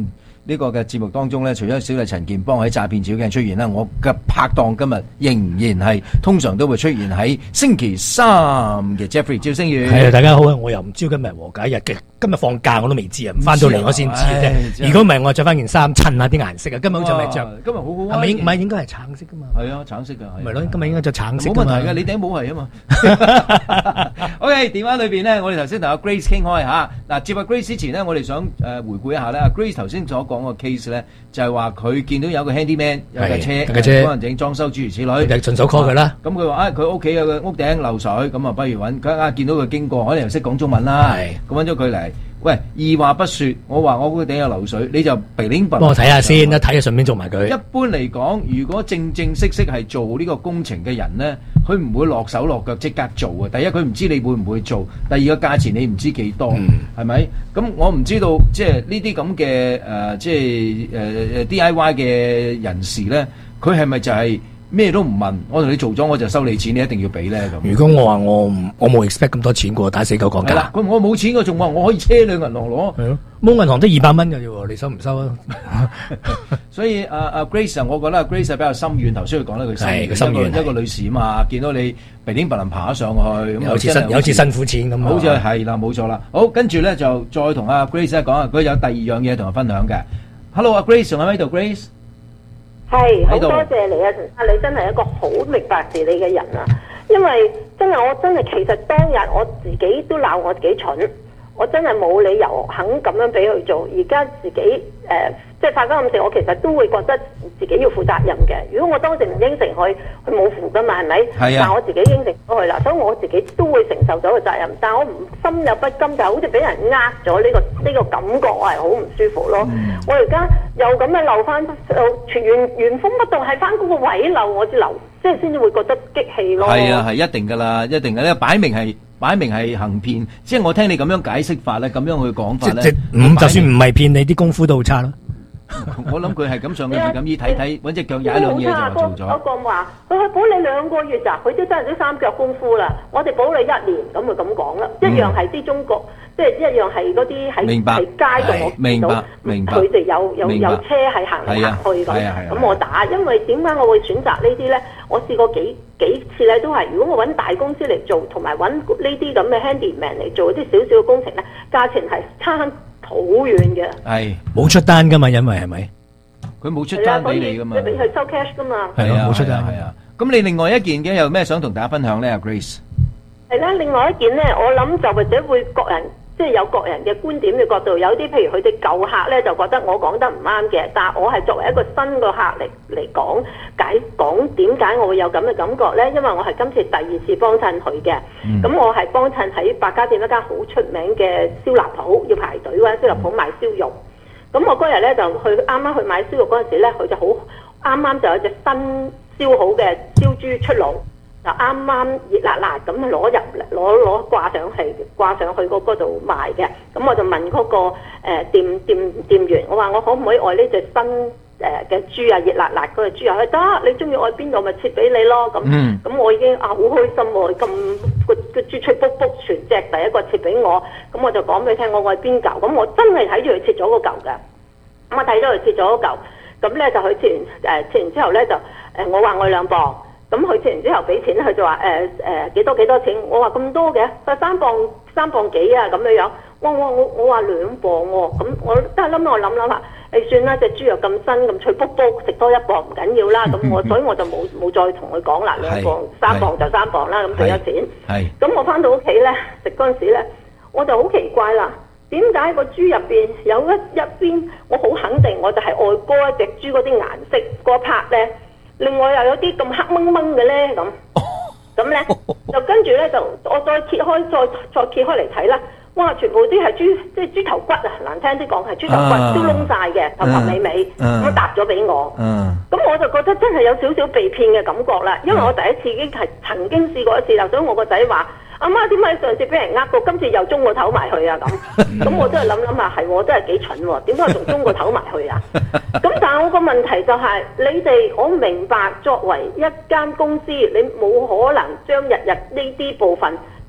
呢個嘅節目當中咧，除咗小弟陳健邦喺詐騙小徑出現啦，我嘅拍檔今日仍然係通常都會出現喺星期三嘅 Jeffrey 趙星宇。 係啊，大家好啊！我又唔知今日和解日嘅，今日放假我都未知啊，翻到嚟我先知啫。如果唔係，我着翻件衫襯下啲顏色啊。今日好似咪着？ 今日好好啊！ 係咪應唔係應該係橙色噶嘛？ 係啊，橙色㗎。 咪咯，今日應該着橙色。 冇問題㗎，你頂帽係啊嘛。OK， 電話裏邊咧，我哋頭先同阿 Grace 傾開嚇。嗱，接阿 Grace 之前咧，我哋想誒回顧一下咧。阿 Grace 頭先所講個 case 咧，就係話佢見到有個 handyman 有架車，可能整裝修諸如此類， 就順手 call 佢啦。 咁佢話啊，佢屋企有個屋頂漏水，咁啊不如揾佢啊，見到佢經過，可能又識講中文啦，咁揾咗佢嚟。喂，二話不説，我話我屋頂有漏水，你就鼻拎笨。 幫我睇下先，一睇就順便做埋佢。 一般嚟講，如果正正式式係做呢個工程嘅人咧，佢唔會落手落腳即刻做啊。第一，佢唔知你會唔會做；第二個價錢你唔知幾多，係咪、嗯？咁我唔知道，即係呢啲咁嘅誒，即係誒誒 D I Y 嘅人士咧，佢係咪就係、是？咩都唔問，我同你做咗我就收你錢，你一定要俾咧咁。 如果我話我唔，我冇 expect 咁多錢過，打死狗講價。 佢我冇錢，我仲話我可以車你銀行攞。 係咯，冇銀行都二百蚊嘅啫喎，你收唔收啊？ 所以阿阿 Grace， 我覺得阿 Grace 係比較心軟，頭先佢講得佢心軟， 心軟一個女士啊嘛，見到你鼻頂白能爬上去， 有次辛有次辛苦錢咁， 好似係啦，冇錯啦。好，跟住咧就再同阿 Grace 講下，佢有第二樣嘢同我分享嘅。Hello， 阿 Grace 仲喺度 ，Grace。 係，好多謝你啊！陳生，你真係一個好明白事理嘅人啊！因為真係我真係其實當日我自己都鬧我自己蠢，我真係冇理由肯咁樣俾佢做。而家自己誒、呃、即係發生咁事，我其實都會覺得自己要負責任嘅。如果我當時唔應承佢，佢冇負噶嘛，係咪？係啊。但我自己應承咗佢啦，所以我自己都會承受咗個責任。但係我唔心有不甘，就好似俾人呃咗呢個呢、呢個感覺，我係好唔舒服咯。嗯、我而家又咁樣漏翻，全原原封不動係翻嗰個位漏，我至漏，即係先至會覺得激氣咯。係啊，係一定噶啦，一定嘅咧，擺明係。擺明係行騙，即係我聽你咁樣解釋法咧，咁樣去講法咧， 即係就算唔係騙，你啲功夫都好差咯。 我諗佢係咁上去係咁依睇睇，揾隻腳踩兩嘢就做咗。 嗰個話佢去保你兩個月咋，佢都真係啲三腳功夫啦。我哋保你一年，咁咪咁講啦。一樣係啲中國，即係一樣係嗰啲喺喺街度我見到，佢哋有有有車係行嚟行去咁。咁我打，因為點解我會選擇呢啲咧？我試過幾幾次咧，都係如果我揾大公司嚟做，同埋揾呢啲咁嘅 handyman 嚟做啲少少嘅工程咧，價錢係差好遠嘅。係冇出單噶嘛，因為係咪？ 佢冇出單俾你噶嘛？ 你俾佢收 cash 噶嘛？ 係啊，冇出單。 係啊。咁你另外一件嘅有咩想同大家分享咧？阿 Grace 係啦，另外一件咧，我諗就或者會各人。即係有各人嘅觀點嘅角度，有啲譬如佢哋舊客咧就覺得我講得唔啱嘅，但係我係作為一個新個客嚟嚟講解講點解我會有咁嘅感覺咧？因為我係今次第二次幫襯佢嘅，咁、嗯、我係幫襯喺百家店一間好出名嘅燒臘鋪，要排隊嗰間燒臘鋪賣燒肉。咁我嗰日咧就去啱啱去買燒肉嗰陣時咧，佢就好啱啱就有隻新燒好嘅燒豬出爐。就啱啱熱辣辣咁攞入嚟，攞攞掛上去，掛上去嗰度賣嘅。咁我就問嗰、嗰個、呃、店店店員，我話我可唔可以愛呢隻新誒嘅豬啊，熱辣辣嗰隻豬啊？佢得，你中意愛邊度咪切俾你咯。咁咁、嗯、我已經啊好開心喎，咁個個豬脆卜卜全隻第一個切俾我。咁我就講俾佢聽，我愛邊嚿。咁我真係睇住佢切咗嗰嚿嘅。咁我睇咗佢切咗嗰嚿，咁咧就佢切完誒、呃、切完之後咧就誒、呃、我話我兩磅。咁佢切完之後俾錢，佢就話誒誒幾多幾多錢？我話咁多嘅，佢話三磅三磅幾啊咁樣樣。哇哇我我話兩磅喎，咁我得諗我諗諗下，誒算啦，隻豬肉咁新咁脆卜卜，食多一磅唔緊要啦。咁我所以我就冇冇再同佢講啦，兩磅三磅就三磅啦，咁俾咗錢。係。咁我翻到屋企咧食嗰陣時咧，我就好奇怪啦，點解個豬入邊有一一邊我好肯定我就係愛嗰一隻豬嗰啲顏色嗰 part 咧？另外又有啲咁黑掹掹嘅咧，咁咁咧就跟住咧就我再揭開再再揭開嚟睇啦，哇！全部啲係豬即係豬頭骨啊，難聽啲講係豬頭骨燒燶晒嘅，頭頭尾尾咁搭咗俾我，咁我就覺得真係有少少被騙嘅感覺啦，因為我第一次已經係曾經試過一次啦，所以我個仔話：阿媽點解上次俾人呃過，今次又中個頭埋去啊？咁咁我真係諗諗下，係我真係幾蠢喎，點解仲中個頭埋去啊？咁但係我個問題就係、是，你哋我明白作為一間公司，你冇可能將日日呢啲部分掟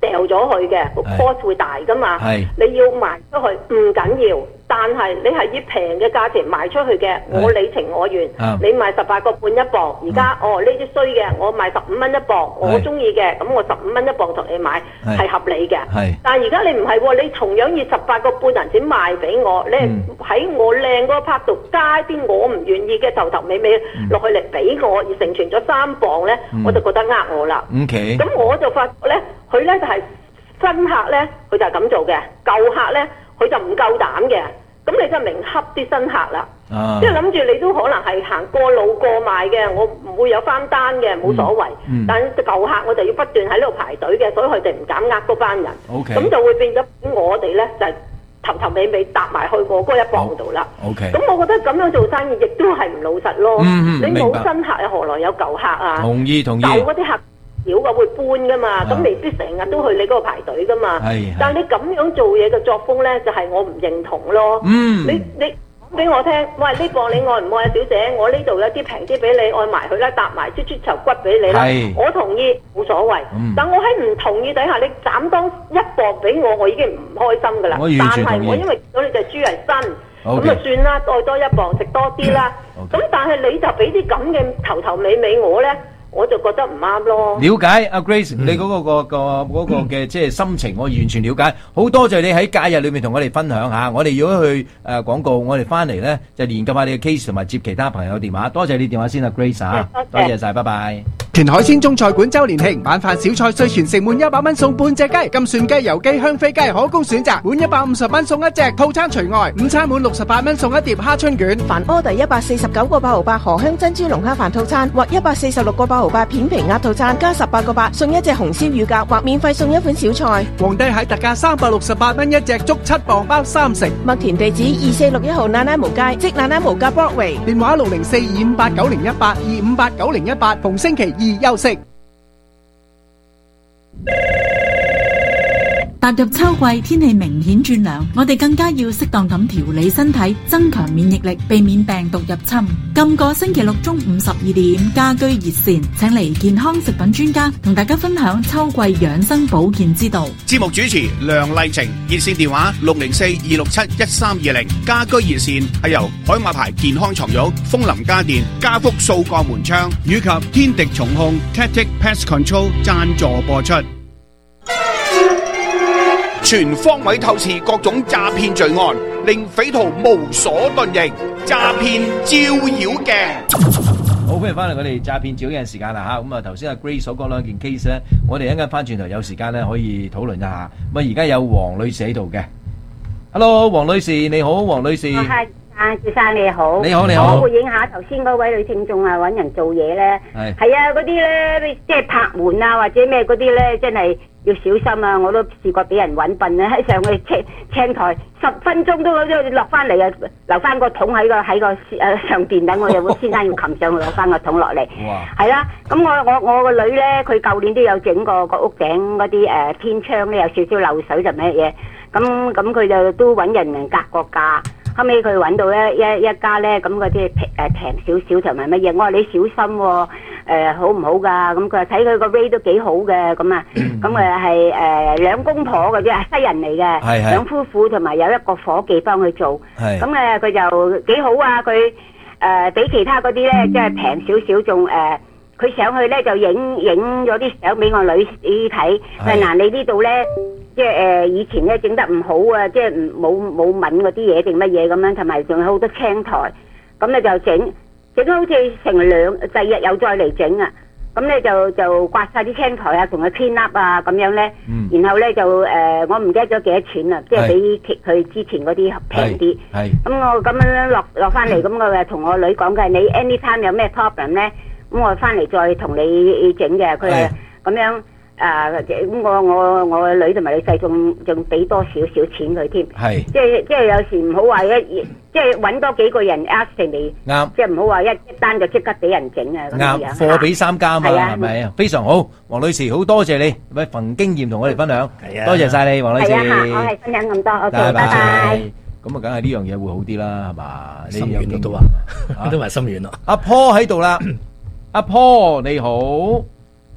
掉咗佢嘅，個 cost 會大噶嘛。你要賣出去唔緊要，但係你係以平嘅價錢賣出去嘅，我你情我願。你賣十八個半一磅，而家哦呢啲衰嘅，我賣十五蚊一磅，我中意嘅，咁我十五蚊一磅同你買係合理嘅。但係而家你唔係喎，你同樣以十八個半銀錢賣俾我，你喺我靚嗰個 part 度加啲我唔願意嘅頭頭尾尾落去嚟俾我，而成全咗三磅咧，我就覺得呃我啦。咁我就發覺咧，佢咧就係新客咧，佢就係咁做嘅；舊客咧，佢就唔夠膽嘅。咁你就明恰啲新客啦，即係諗住你都可能係行過路過賣嘅，我唔會有翻單嘅，冇所謂。嗯嗯、但舊客我就要不斷喺度排隊嘅，所以佢哋唔敢呃嗰班人。咁 Okay. 就會變咗我哋咧就係、是、頭頭尾尾搭埋去我嗰一磅度啦。咁、okay. 我覺得咁樣做生意亦都係唔老實咯。嗯嗯、你冇新客又何來有舊客啊？同意同意。舊嗰啲客少嘅會搬噶嘛，咁、啊、未必成日都去你嗰度排隊噶嘛。但係你咁樣做嘢嘅作風咧，就係、是、我唔認同咯。嗯、你你講俾我聽，喂呢磅你愛唔愛啊，小姐？我呢度有啲平啲俾你，愛埋佢啦，搭埋豬豬頭骨俾你啦。我同意，冇所謂。嗯、但我喺唔同意底下，你斬當一磅俾我，我已經唔開心噶啦。但係我因為見到你隻豬係新，咁就 Okay. 算啦，愛多一磅食多啲啦。咁 Okay. 但係你就俾啲咁嘅頭頭尾尾我咧。我就覺得唔啱咯。了解阿 Grace，嗯、你嗰、嗰個、嗰個、嗰個嘅即係心情，我完全了解。好多謝你喺假日裏面同我哋分享下。我哋如果去誒、呃、廣告，我哋翻嚟咧就研究下你嘅 case 同埋接其他朋友電話。多謝你電話先啊 Grace 啊，多謝晒，拜拜。 田海鮮中菜館周年慶，晚飯小菜稅全城滿一百蚊送半隻雞，金蒜雞、油雞、香飛雞可供選擇，滿一百五十蚊送一隻，套餐除外。午餐滿六十八蚊送一碟蝦春卷。 凡 order 一百四十九個八毫八荷香珍珠龍蝦飯套餐或一百四十六個八毫八片皮鴨套餐，加十八個八送一隻紅燒乳鴿或免費送一款小菜。 皇帝蟹特價三百六十八蚊一隻，足七磅包三成。 麥田地址二四六一號那拉無街，即那拉無街 Broadway。 電話六零四二五八九零一八二五八九零一八，逢星期二休息。 踏入秋季，天氣明顯轉涼，我哋更加要適當咁調理身體，增強免疫力，避免病毒入侵。今個星期六中午十二點，家居熱線請嚟健康食品專家同大家分享秋季養生保健之道。 節目主持梁麗晴，熱線電話六零四二六七一三二零。家居熱線係由海馬牌健康床褥、楓林家電、家福掃鋼門窗以及天敵蟲控 Tactic Pest Control 贊助播出。全方位透視各種詐騙罪案，令匪徒無所遁形。詐騙照妖鏡。 好，歡迎翻嚟我哋詐騙照妖鏡時間啦吓。咁啊，頭先阿 Grace 所講兩件 case 咧，我哋一陣間翻轉頭有時間咧可以討論一下。咁啊，而家有黃女士喺度嘅。Hello， 黃女士你好，黃女士。 係啊，謝生你好。 你好你好。 我回應下頭先嗰位女聽眾啊，揾人做嘢咧。係。係啊，嗰啲咧即係拍門啊，或者咩嗰啲咧，真係。要小心啊！我都試過俾人揾笨啊，喺上去青青台十分鐘都都落翻嚟啊，留翻個桶喺個喺個誒上邊等我有個先生要擒上去攞翻個桶落嚟。哇！係啦，咁我我我個女咧，佢舊年都有整過個屋頂嗰啲誒天窗咧，有少少漏水就咩嘢，咁咁佢就都揾人嚟格個價。後尾佢揾到一一一家咧，咁嗰啲平誒平少少同埋乜嘢，我話你小心喎、哦。誒、呃、好唔好㗎？咁佢話睇佢個 rate 都幾好嘅，咁啊，咁誒係誒兩公婆嘅啫，西人嚟嘅，兩夫婦同埋有一個伙計幫佢做，咁誒佢就幾好啊！佢誒比其他嗰啲咧，即係平少少，仲誒佢上去咧就影影咗啲相俾我女睇，誒嗱你呢度咧，即係誒以前咧整得唔好啊，即係唔冇冇敏嗰啲嘢定乜嘢咁樣，同埋仲有好多青苔，咁咧就整。整到好似成兩第日又再嚟整啊！咁咧就就刮晒啲青苔啊，同佢 clean up 啊咁樣咧，嗯、然後咧就誒、呃、我唔記得咗幾多錢啦，即係比佢之前嗰啲平啲。係咁我咁樣落落翻嚟，咁我誒同我女講嘅，你 anytime 有咩 problem 咧，咁我翻嚟再同你整嘅。佢係咁樣。誒咁我我我個女同埋女婿仲仲俾多少少錢佢添，係即係即係有時唔好話一即係揾多幾個人 estimate 啱，即係唔好話一一單就即刻俾人整啊咁樣。啱，貨比三家嘛，係咪啊？非常好，黃女士好多謝你，咪份經驗同我哋分享，係啊，多謝曬你，黃女士。係啊，我係分享咁多 ，OK，拜拜。咁啊，梗係呢樣嘢會好啲啦，係嘛？ 心軟都話，都話心軟咯。 阿 Paul 喺度啦，阿 Paul 你好。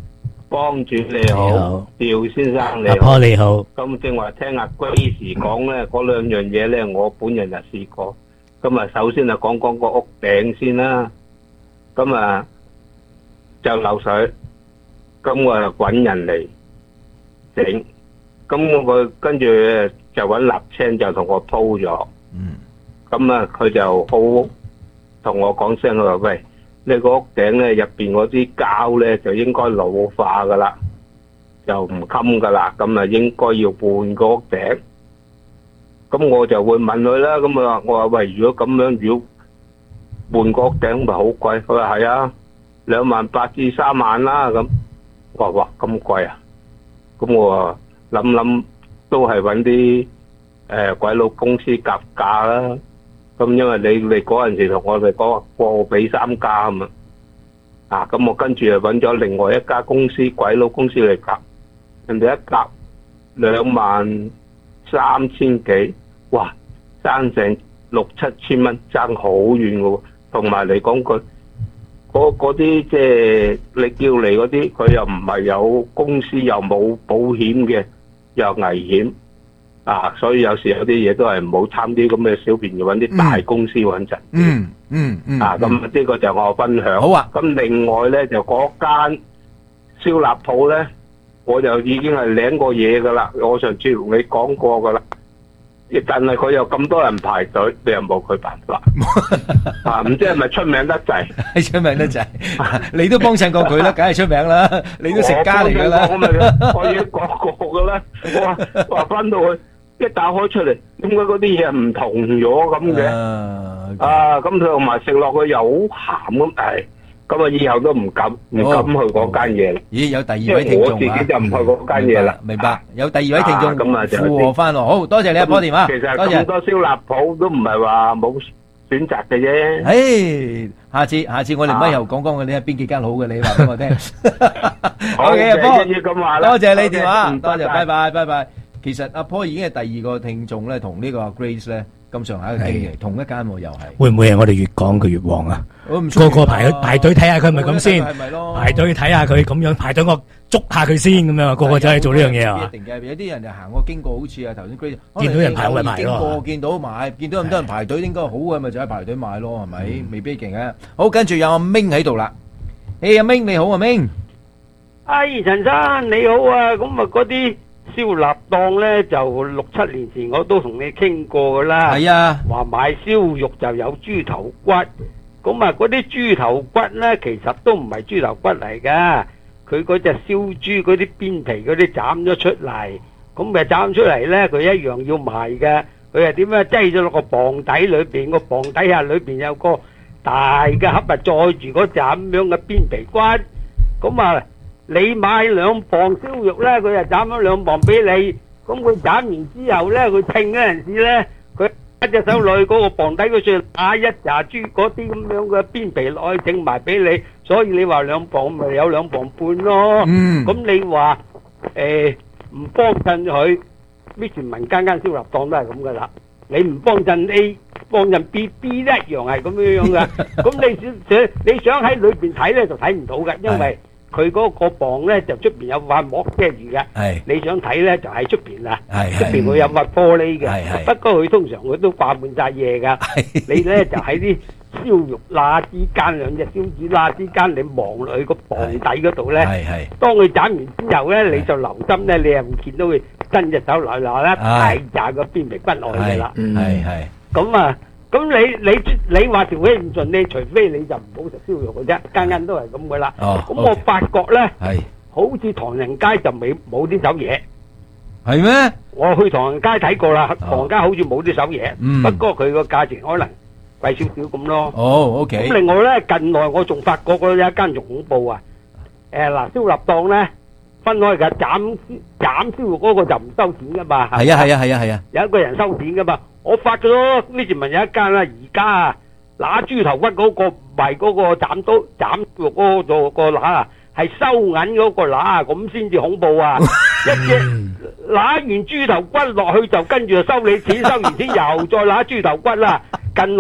幫主你好，趙先生你好， 阿婆你好。 咁正話聽阿 Grace 講咧，嗰兩樣嘢咧，我本人就試過。咁啊，首先就講講個屋頂先啦。咁啊，就漏水，咁我就揾人嚟整。咁我跟住就揾瀝青就同我鋪咗。嗯。咁啊，佢就好同我講聲，佢話喂，你個屋頂咧入邊嗰啲膠咧就應該老化噶啦，就唔襟噶啦，咁啊應該要換個屋頂。咁我就會問佢啦，咁啊我話喂，如果咁樣，如果換個屋頂咪好貴？佢話係啊，兩萬八至三萬啦。咁我話哇咁貴啊！咁我話諗諗都係揾啲誒鬼佬公司夾價啦。咁因為你你嗰陣時同我哋講過俾三家啊嘛，啊咁我跟住就揾咗另外一家公司鬼佬公司嚟夾，人哋一夾兩萬三千幾，哇爭成六七千蚊，爭好遠嘅喎。同埋嚟講佢嗰嗰啲即係你叫嚟嗰啲，佢又唔係有公司又冇保險嘅，又危險。啊，所以有時有啲嘢都係唔好貪啲咁嘅小便宜，要揾啲大公司穩陣。 嗯嗯嗯。啊， 咁呢個就我分享。 好啊。 咁另外咧就嗰間燒臘鋪咧，我就已經係領過嘢噶啦。我上次同你講過噶啦，但係佢有咁多人排隊，你又冇佢辦法。啊，唔知係咪出名得滯？ 係出名得滯，你都幫襯過佢啦，梗係出名啦。你都食家嚟噶啦。 我咪我已經講過噶啦。我話翻到去。一打開出嚟，點解嗰啲嘢唔同咗咁嘅？啊，咁同埋食落去又好鹹咁，唉，咁啊以後都唔敢唔敢去嗰間嘢。 咦，有第二位聽眾啊？ 我自己就唔去嗰間嘢啦。 明白，有第二位聽眾咁啊，就附和翻咯。好多謝你阿波電話， 其實咁多燒臘鋪都唔係話冇選擇嘅啫。 誒，下次下次我哋咪又講講嗰啲邊幾間好嘅，你話俾我聽。 好嘅，阿波， 多謝你電話，多謝，拜拜，拜拜。其實阿 Paul 已經係第二個聽眾咧，同呢個 Grace 咧咁上下嘅經歷，同一間喎又係。 會唔會係我哋越講佢越旺啊？個個排排隊睇下佢，咪咁先。排隊睇下佢咁樣，排隊我捉下佢先咁樣，個個走去做呢樣嘢啊！ 一定嘅，有啲人就行過經過，好似啊頭先 Grace 見到人排咪買咯。 經過見到買，見到咁多人排隊，應該好嘅咪就喺排隊買咯，係咪？未必勁啊！好，跟住有阿 Ming 喺度啦。誒，阿 Ming 你好啊 Ming。 阿陳生你好啊，咁啊嗰啲。燒臘檔咧就六七年前我都同你傾過噶啦， 係啊， 話買燒肉就有豬頭骨，咁啊嗰啲豬頭骨咧其實都唔係豬頭骨嚟噶，佢嗰隻燒豬嗰啲邊皮嗰啲斬咗出嚟，咁咪斬出嚟咧佢一樣要賣嘅，佢係點樣擠咗落個磅底裏邊，個磅底下裏邊有個大嘅盒啊載住嗰隻咁樣嘅邊皮骨，咁啊。你買兩磅燒肉咧，佢就斬咗兩磅俾你。咁佢斬完之後咧，佢稱嗰陣時咧，佢一隻手落去嗰個磅底嗰處打一紮豬嗰啲咁樣嘅邊皮落去稱埋俾你。所以你話兩磅咪有兩磅半咯。嗯。咁你話誒唔幫襯佢，咩全民間間燒臘檔都係咁噶啦。你唔幫襯 A，幫襯 B，B 一樣係咁樣樣噶。咁你想你想喺裏邊睇咧就睇唔到嘅，因為。佢嗰個磅咧就出邊有塊膜遮住嘅，你想睇咧就喺出邊啦，出邊會有塊玻璃嘅。不過佢通常佢都掛滿晒嘢噶，你咧就喺啲燒肉罅之間，兩隻燒子罅之間，你望落去個磅底嗰度咧，當佢斬完之後咧，你就留心咧，你又唔見到佢伸隻手來拿啦，大扎個邊皮骨落去嘅啦。係係。咁啊。咁你你你話條氣唔順，你除非你就唔好食燒肉嘅啫，間間都係咁嘅啦。咁我發覺咧，好似唐人街就未冇呢手嘢， 係咩？ 我去唐人街睇過啦，唐人街好似冇呢手嘢，不過佢個價錢可能貴少少咁咯。 哦，OK。 咁另外咧，近來我仲發覺過有一間仲恐怖啊！誒嗱，燒臘檔咧分開㗎，斬斬燒肉嗰個就唔收錢噶嘛。 係啊係啊係啊係啊， 有一個人收錢噶嘛。我發覺咗呢條文有一間啦，而家啊揦豬頭骨嗰個唔係嗰個斬刀斬肉嗰個個揦啊，係收銀嗰個揦啊，咁先至恐怖啊！一隻揦完豬頭骨落去就跟住就收你錢，收完錢又再揦豬頭骨啦。近來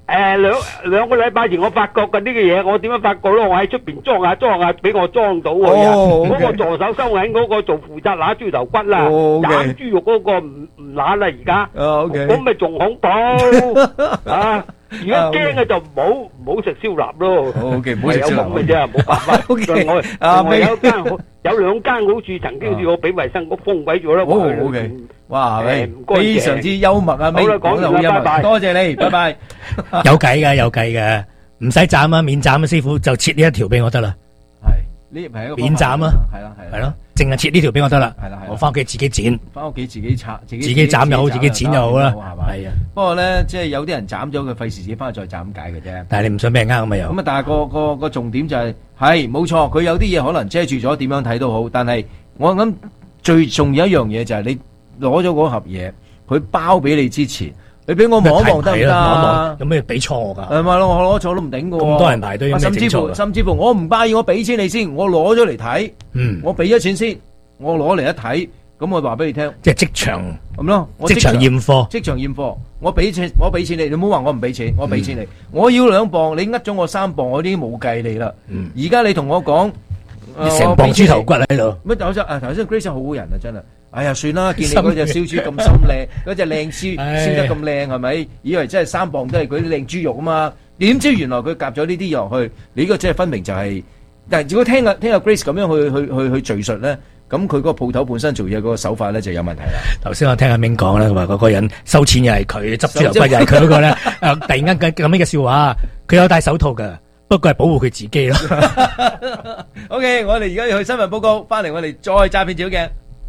誒兩兩個禮拜前我發覺嘅呢個嘢，我點樣發覺咧？我喺出邊裝下裝下，俾我裝到喎。嗰個助手收銀嗰個做負責揦豬頭骨啦，揦豬肉嗰個唔唔揦啦而家。咁咪仲恐怖啊！如果驚嘅就唔好唔好食燒臘咯。 OK， 唔好食燒臘。 有冇嘅啫，冇辦法。另外另外有間有兩間好似曾經試過俾衛生局封鬼咗啦。 哦 OK， 哇，非常之幽默啊！好啦，講得好幽默，多謝你，拜拜。 有計噶，有計嘅，唔使斬啊，免斬啊，師傅就切呢一條俾我得啦。 係呢係一個免斬啊， 係啦係係咯，淨係切呢條俾我得啦。 係啦係。 我翻屋企自己剪， 翻屋企自己拆，自己自己斬又好，自己剪又好啦。係嘛？係啊。不過咧，即係有啲人斬咗佢，費事自己翻去再斬解嘅啫。 但係你唔想俾人呃咁咪又。 咁啊，但係個個個重點就係係冇錯，佢有啲嘢可能遮住咗，點樣睇都好。但係我諗最重要一樣嘢就係你攞咗嗰盒嘢，佢包俾你之前。你俾我望一望得唔得？ 有咩俾錯我噶？ 係咪咯？我攞錯都唔頂噶。 咁多人排隊， 甚至乎甚至乎我唔介意，我俾錢你先，我攞咗嚟睇。嗯，我俾咗錢先，我攞嚟一睇，咁我話俾你聽。 即係即場咁咯， 即場驗貨， 即場驗貨。我俾錢，我俾錢你，你唔好話我唔俾錢，我俾錢你。我要兩磅，你呃咗我三磅，我已經冇計你啦。而家你同我講， 成磅豬頭骨喺度。 乜頭先啊？頭先 Grace 好人啊，真係。哎呀，算啦，見你嗰隻燒豬咁心靚，嗰隻靚豬燒得咁靚，係咪？以為真係三磅都係嗰啲靚豬肉啊嘛？點知原來佢夾咗呢啲落去，你呢個真係分明就係。但係如果聽阿聽阿 Grace 咁樣去去去去敘述咧，咁佢嗰個鋪頭本身做嘢嗰個手法咧就有問題啦。 頭先我聽阿明講咧，話嗰個人收錢又係佢，執豬頭骨又係佢嗰個咧。誒，突然間咁咁樣嘅笑話，佢有戴手套㗎，不過係保護佢自己咯。 OK，我哋而家要去新聞報告，翻嚟我哋再詐騙照鏡。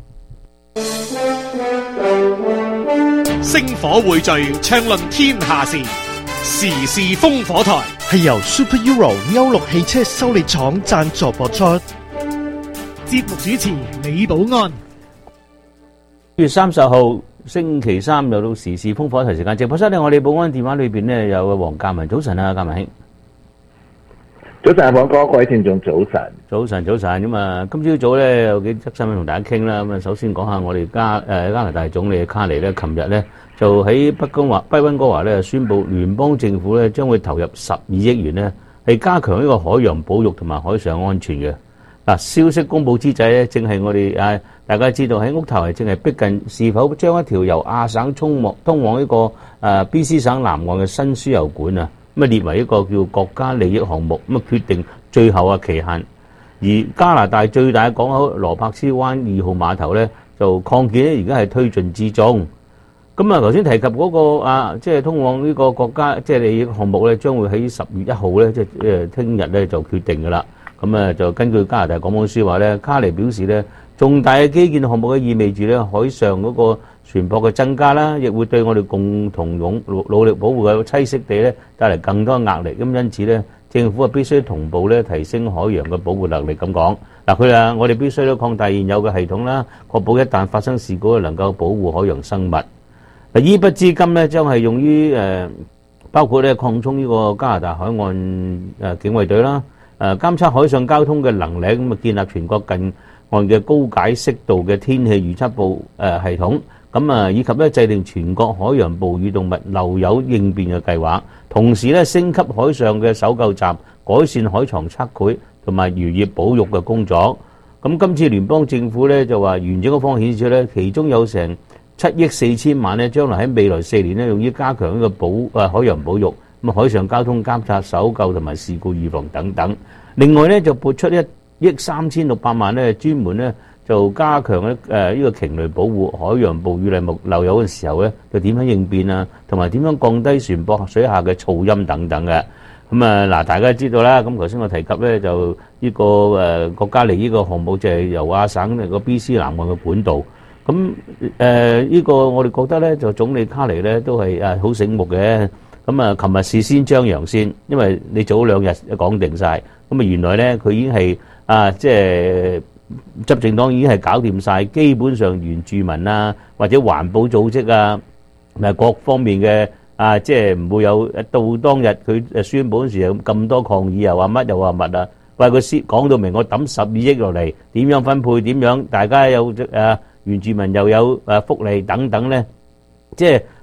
星火匯聚，暢論天下事，時事烽火台係由 Super Euro 歐陸汽車修理廠贊助播出。節目主持李寶安。 月三十號星期三又到時事烽火台時間，直播室呢，我哋寶安電話裏邊呢有黃鑑文，早晨啊，鑑文兄。 早晨，黃哥，各位聽眾早晨， 早晨，早晨咁啊！今朝早咧有幾則新聞同大家傾啦。咁啊，首先講下我哋加誒加拿大總理卡尼咧，琴日咧就喺北溫華、北溫哥華咧宣布，聯邦政府咧將會投入十二億元咧，係加強呢個海洋保育同埋海上安全嘅。嗱，消息公佈之際咧，正係我哋啊大家知道喺屋頭係正係逼近，是否將一條由亞省通往通往呢個誒 B C 省南岸嘅新輸油管啊，咁啊列為一個叫國家利益項目，咁啊決定最後嘅期限。而加拿大最大嘅港口羅柏斯灣二號碼頭咧，就擴建咧，而家係推進之中。咁啊，頭先提及嗰個啊，即係通往呢個國家即係利益項目咧，將會喺十月一號咧，即係誒聽日咧就決定㗎啦。咁啊，就根據加拿大廣播書話咧，卡尼表示咧，重大嘅基建項目嘅意味住咧，海上嗰個船舶嘅增加啦，亦會對我哋共同勇努力保護嘅棲息地咧帶嚟更多壓力。咁因此咧，政府啊必須同步咧提升海洋嘅保護能力。咁講嗱，佢話我哋必須咧擴大現有嘅系統啦，確保一旦發生事故能夠保護海洋生物。嗱，呢筆資金咧將係用於誒包括咧擴充呢個加拿大海岸誒警衛隊啦，誒監測海上交通嘅能力，咁啊建立全國近岸嘅高解析度嘅天氣預測報誒系統。咁啊，以及咧制定全國海洋哺乳動物漏油應變嘅計劃，同時咧升級海上嘅搜救站，改善海床測繪同埋漁業保育嘅工作。咁今次聯邦政府咧就話完整嘅方案顯示咧，其中有成七億四千萬咧，將來喺未來四年咧用於加強呢個保誒海洋保育，咁海上交通監察、搜救同埋事故預防等等。另外咧就撥出一億三千六百萬咧，專門咧。就加強咧誒呢個鯨類保護、海洋哺乳類目漏油嘅時候咧，就點樣應變啊？同埋點樣降低船舶水下嘅噪音等等嘅。咁啊嗱，大家知道啦。咁頭先我提及咧，就呢、這個誒、呃、國家利益個項目就係由亞省嚟個 B C 南岸嘅管道。咁誒呢個我哋覺得咧，就總理卡尼咧都係誒好醒目嘅。咁啊，琴日事先張揚先，因為你早兩日講定晒。咁啊，原來咧佢已經係啊即係。執政黨已經係搞掂晒，基本上原住民啊或者環保組織啊，咪各方面嘅啊，即係唔會有到當日佢誒宣佈嗰時有咁多抗議，又話乜又話乜啊，喂佢先講到明，我抌十二億落嚟，點樣分配，點樣大家有誒原住民又有誒福利等等咧，即係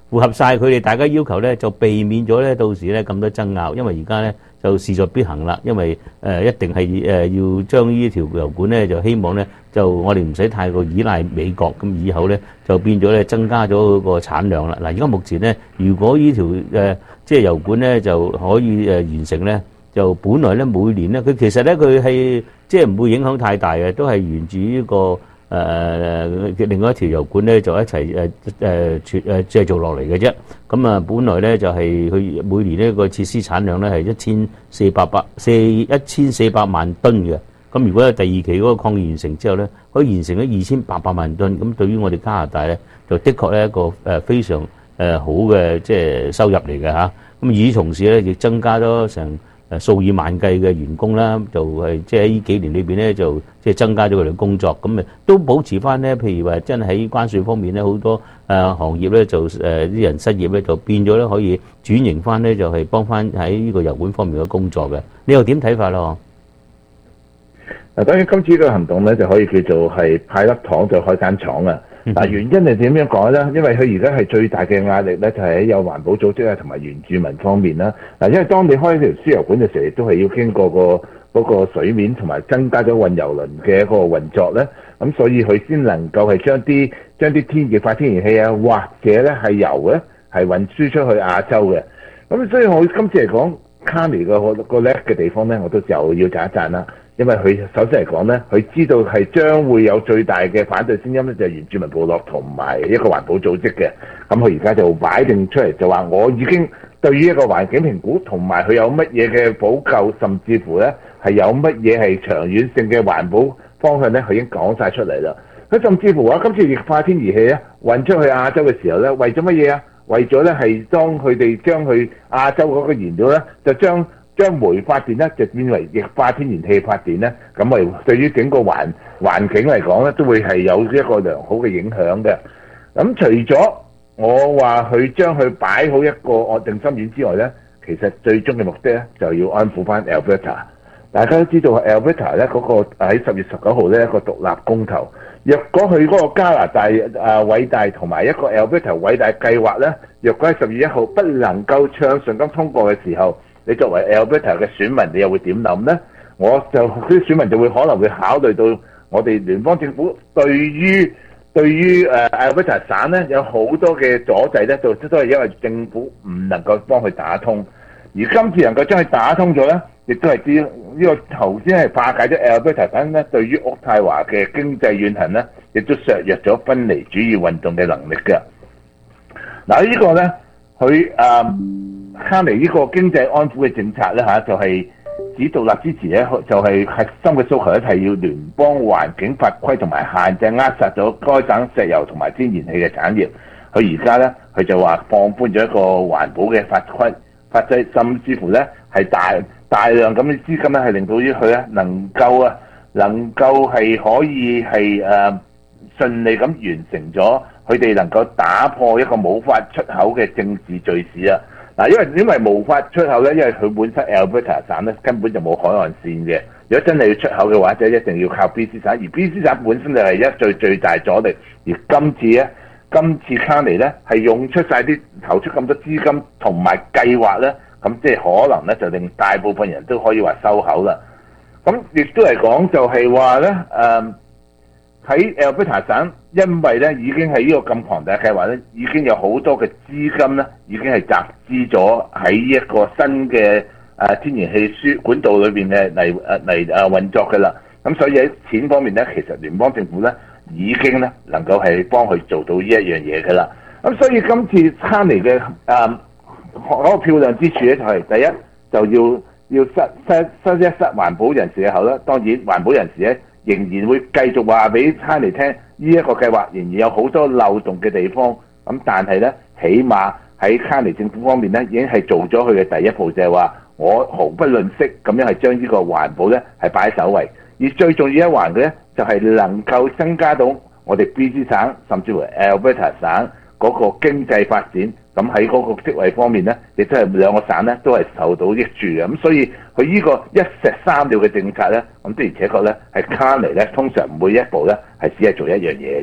符合晒佢哋大家要求咧，就避免咗咧到時咧咁多爭拗，因為而家咧就勢在必行啦，因為誒、呃、一定係誒、呃、要將呢條油管咧就希望咧就我哋唔使太過依賴美國，咁以後咧就變咗咧增加咗個產量啦。嗱，而家目前咧，如果呢條誒即係油管咧就可以誒完成咧，就本來咧每年咧佢其實咧佢係即係唔會影響太大嘅，都係源自呢、這個。誒、呃、另外一條油管咧就一齊誒誒設誒製造落嚟嘅啫。咁啊，本來咧就係、是、佢每年呢個設施產量咧係一千四百百四一千四百萬噸嘅。咁如果有第二期嗰個礦完成之後咧，可以完成咗二千八百萬噸。咁對於我哋加拿大咧，就的確係一個誒非常誒好嘅即係收入嚟嘅嚇。咁與此同時咧，亦增加咗成誒數以萬計嘅員工啦，就係即係喺呢幾年裏邊咧，就即係增加咗佢哋工作，咁誒都保持翻咧。譬如話真係喺關稅方面咧，好多誒行業咧就誒啲人失業咧，就變咗咧可以轉型翻咧，就係幫翻喺呢個油管方面嘅工作嘅。你又點睇法咯？ 嗱，當然今次呢個行動咧，就可以叫做係派粒糖就開間廠啊！嗱，原因係點樣講咧？因為佢而家係最大嘅壓力咧，就係喺有環保組織啊同埋原住民方面啦。嗱，因為當你開一條輸油管嘅時候，亦都係要經過個嗰個水面同埋增加咗運油輪嘅一個運作咧，咁所以佢先能夠係將啲將啲天液化天然氣啊，或者咧係油咧係運輸出去亞洲嘅。咁所以我今次嚟講，卡尼個個叻嘅地方咧，我都又要讚一讚啦。因為佢首先嚟講咧，佢知道係將會有最大嘅反對聲音咧，就係原住民部落同埋一個環保組織嘅。咁佢而家就擺定出嚟，就話我已經對於一個環境評估同埋佢有乜嘢嘅補救，甚至乎咧係有乜嘢係長遠性嘅環保方向咧，佢已經講晒出嚟啦。佢甚至乎話今次液化天然氣咧運出去亞洲嘅時候咧，為咗乜嘢啊？為咗咧係當佢哋將去亞洲嗰個燃料咧，就將將煤發電咧就變為液化天然氣發電咧，咁咪對於整個環環境嚟講咧，都會係有一個良好嘅影響嘅。咁除咗我話佢將佢擺好一個安定心丸之外咧，其實最終嘅目的咧就要安撫翻 Alberta。大家都知道 Alberta 咧嗰個喺十月十九號咧一個獨立公投，若果佢嗰個加拿大啊偉大同埋一個 Alberta 偉大計劃咧，若果喺十月一號不能夠暢順咁通過嘅時候，你作為 Alberta 嘅選民，你又會點諗呢？我就啲選民就會可能會考慮到我哋聯邦政府對於對於誒 Alberta 省咧有好多嘅阻滯咧，就都係因為政府唔能夠幫佢打通。而今次能夠將佢打通咗咧，亦都係知呢個頭先係化解咗 Alberta 省咧對於渥太華嘅經濟怨恨咧，亦都削弱咗分離主義運動嘅能力嘅。嗱，呢個咧佢誒。卡尼呢個經濟安撫嘅政策咧嚇，就係指獨立支持咧，就係核心嘅訴求咧，係要聯邦環境法規同埋限制扼殺咗該省石油同埋天然氣嘅產業。佢而家咧，佢就話放寬咗一個環保嘅法規法制，甚至乎咧係大大量咁嘅資金咧，係令到於佢咧能夠啊，能夠係可以係誒、呃、順利咁完成咗佢哋能夠打破一個冇法出口嘅政治敘事啊！嗱，因為因為無法出口咧，因為佢本身 Alberta 省咧根本就冇海岸線嘅。如果真係要出口嘅話，就一定要靠 B C 省，而 B C 省本身就係一最最大阻力。而今次咧，今次卡尼咧係用出晒啲投出咁多資金同埋計劃咧，咁即係可能咧就令大部分人都可以話收口啦。咁亦都嚟講就係話咧，誒、呃、喺 Alberta 省，因為咧已經係呢個咁龐大嘅計劃咧，已經有好多嘅資金咧，已經係集資咗喺一個新嘅誒、呃、天然氣輸管道裏邊嘅嚟誒嚟誒運作嘅啦。咁所以喺錢方面咧，其實聯邦政府咧已經咧能夠係幫佢做到呢一樣嘢嘅啦。咁所以今次卡尼嘅誒嗰個漂亮之處咧，就係、是、第一就要要塞塞塞一塞環保人士嘅口啦。當然環保人士咧，仍然會繼續話俾卡尼聽，呢一個計劃仍然有好多漏洞嘅地方。咁但係咧，起碼喺卡尼政府方面咧，已經係做咗佢嘅第一步，就係話我毫不吝嗇咁樣係將呢個環保咧係擺喺首位。而最重要一環嘅咧，就係能夠增加到我哋 B C 省甚至乎 Alberta 省嗰個經濟發展。咁喺嗰個職位方面咧，亦都係兩個省咧都係受到益處嘅。咁所以佢呢個一石三鳥嘅政策咧，咁的而且確咧係卡尼咧通常每一步咧係只係做一樣嘢嘅啫。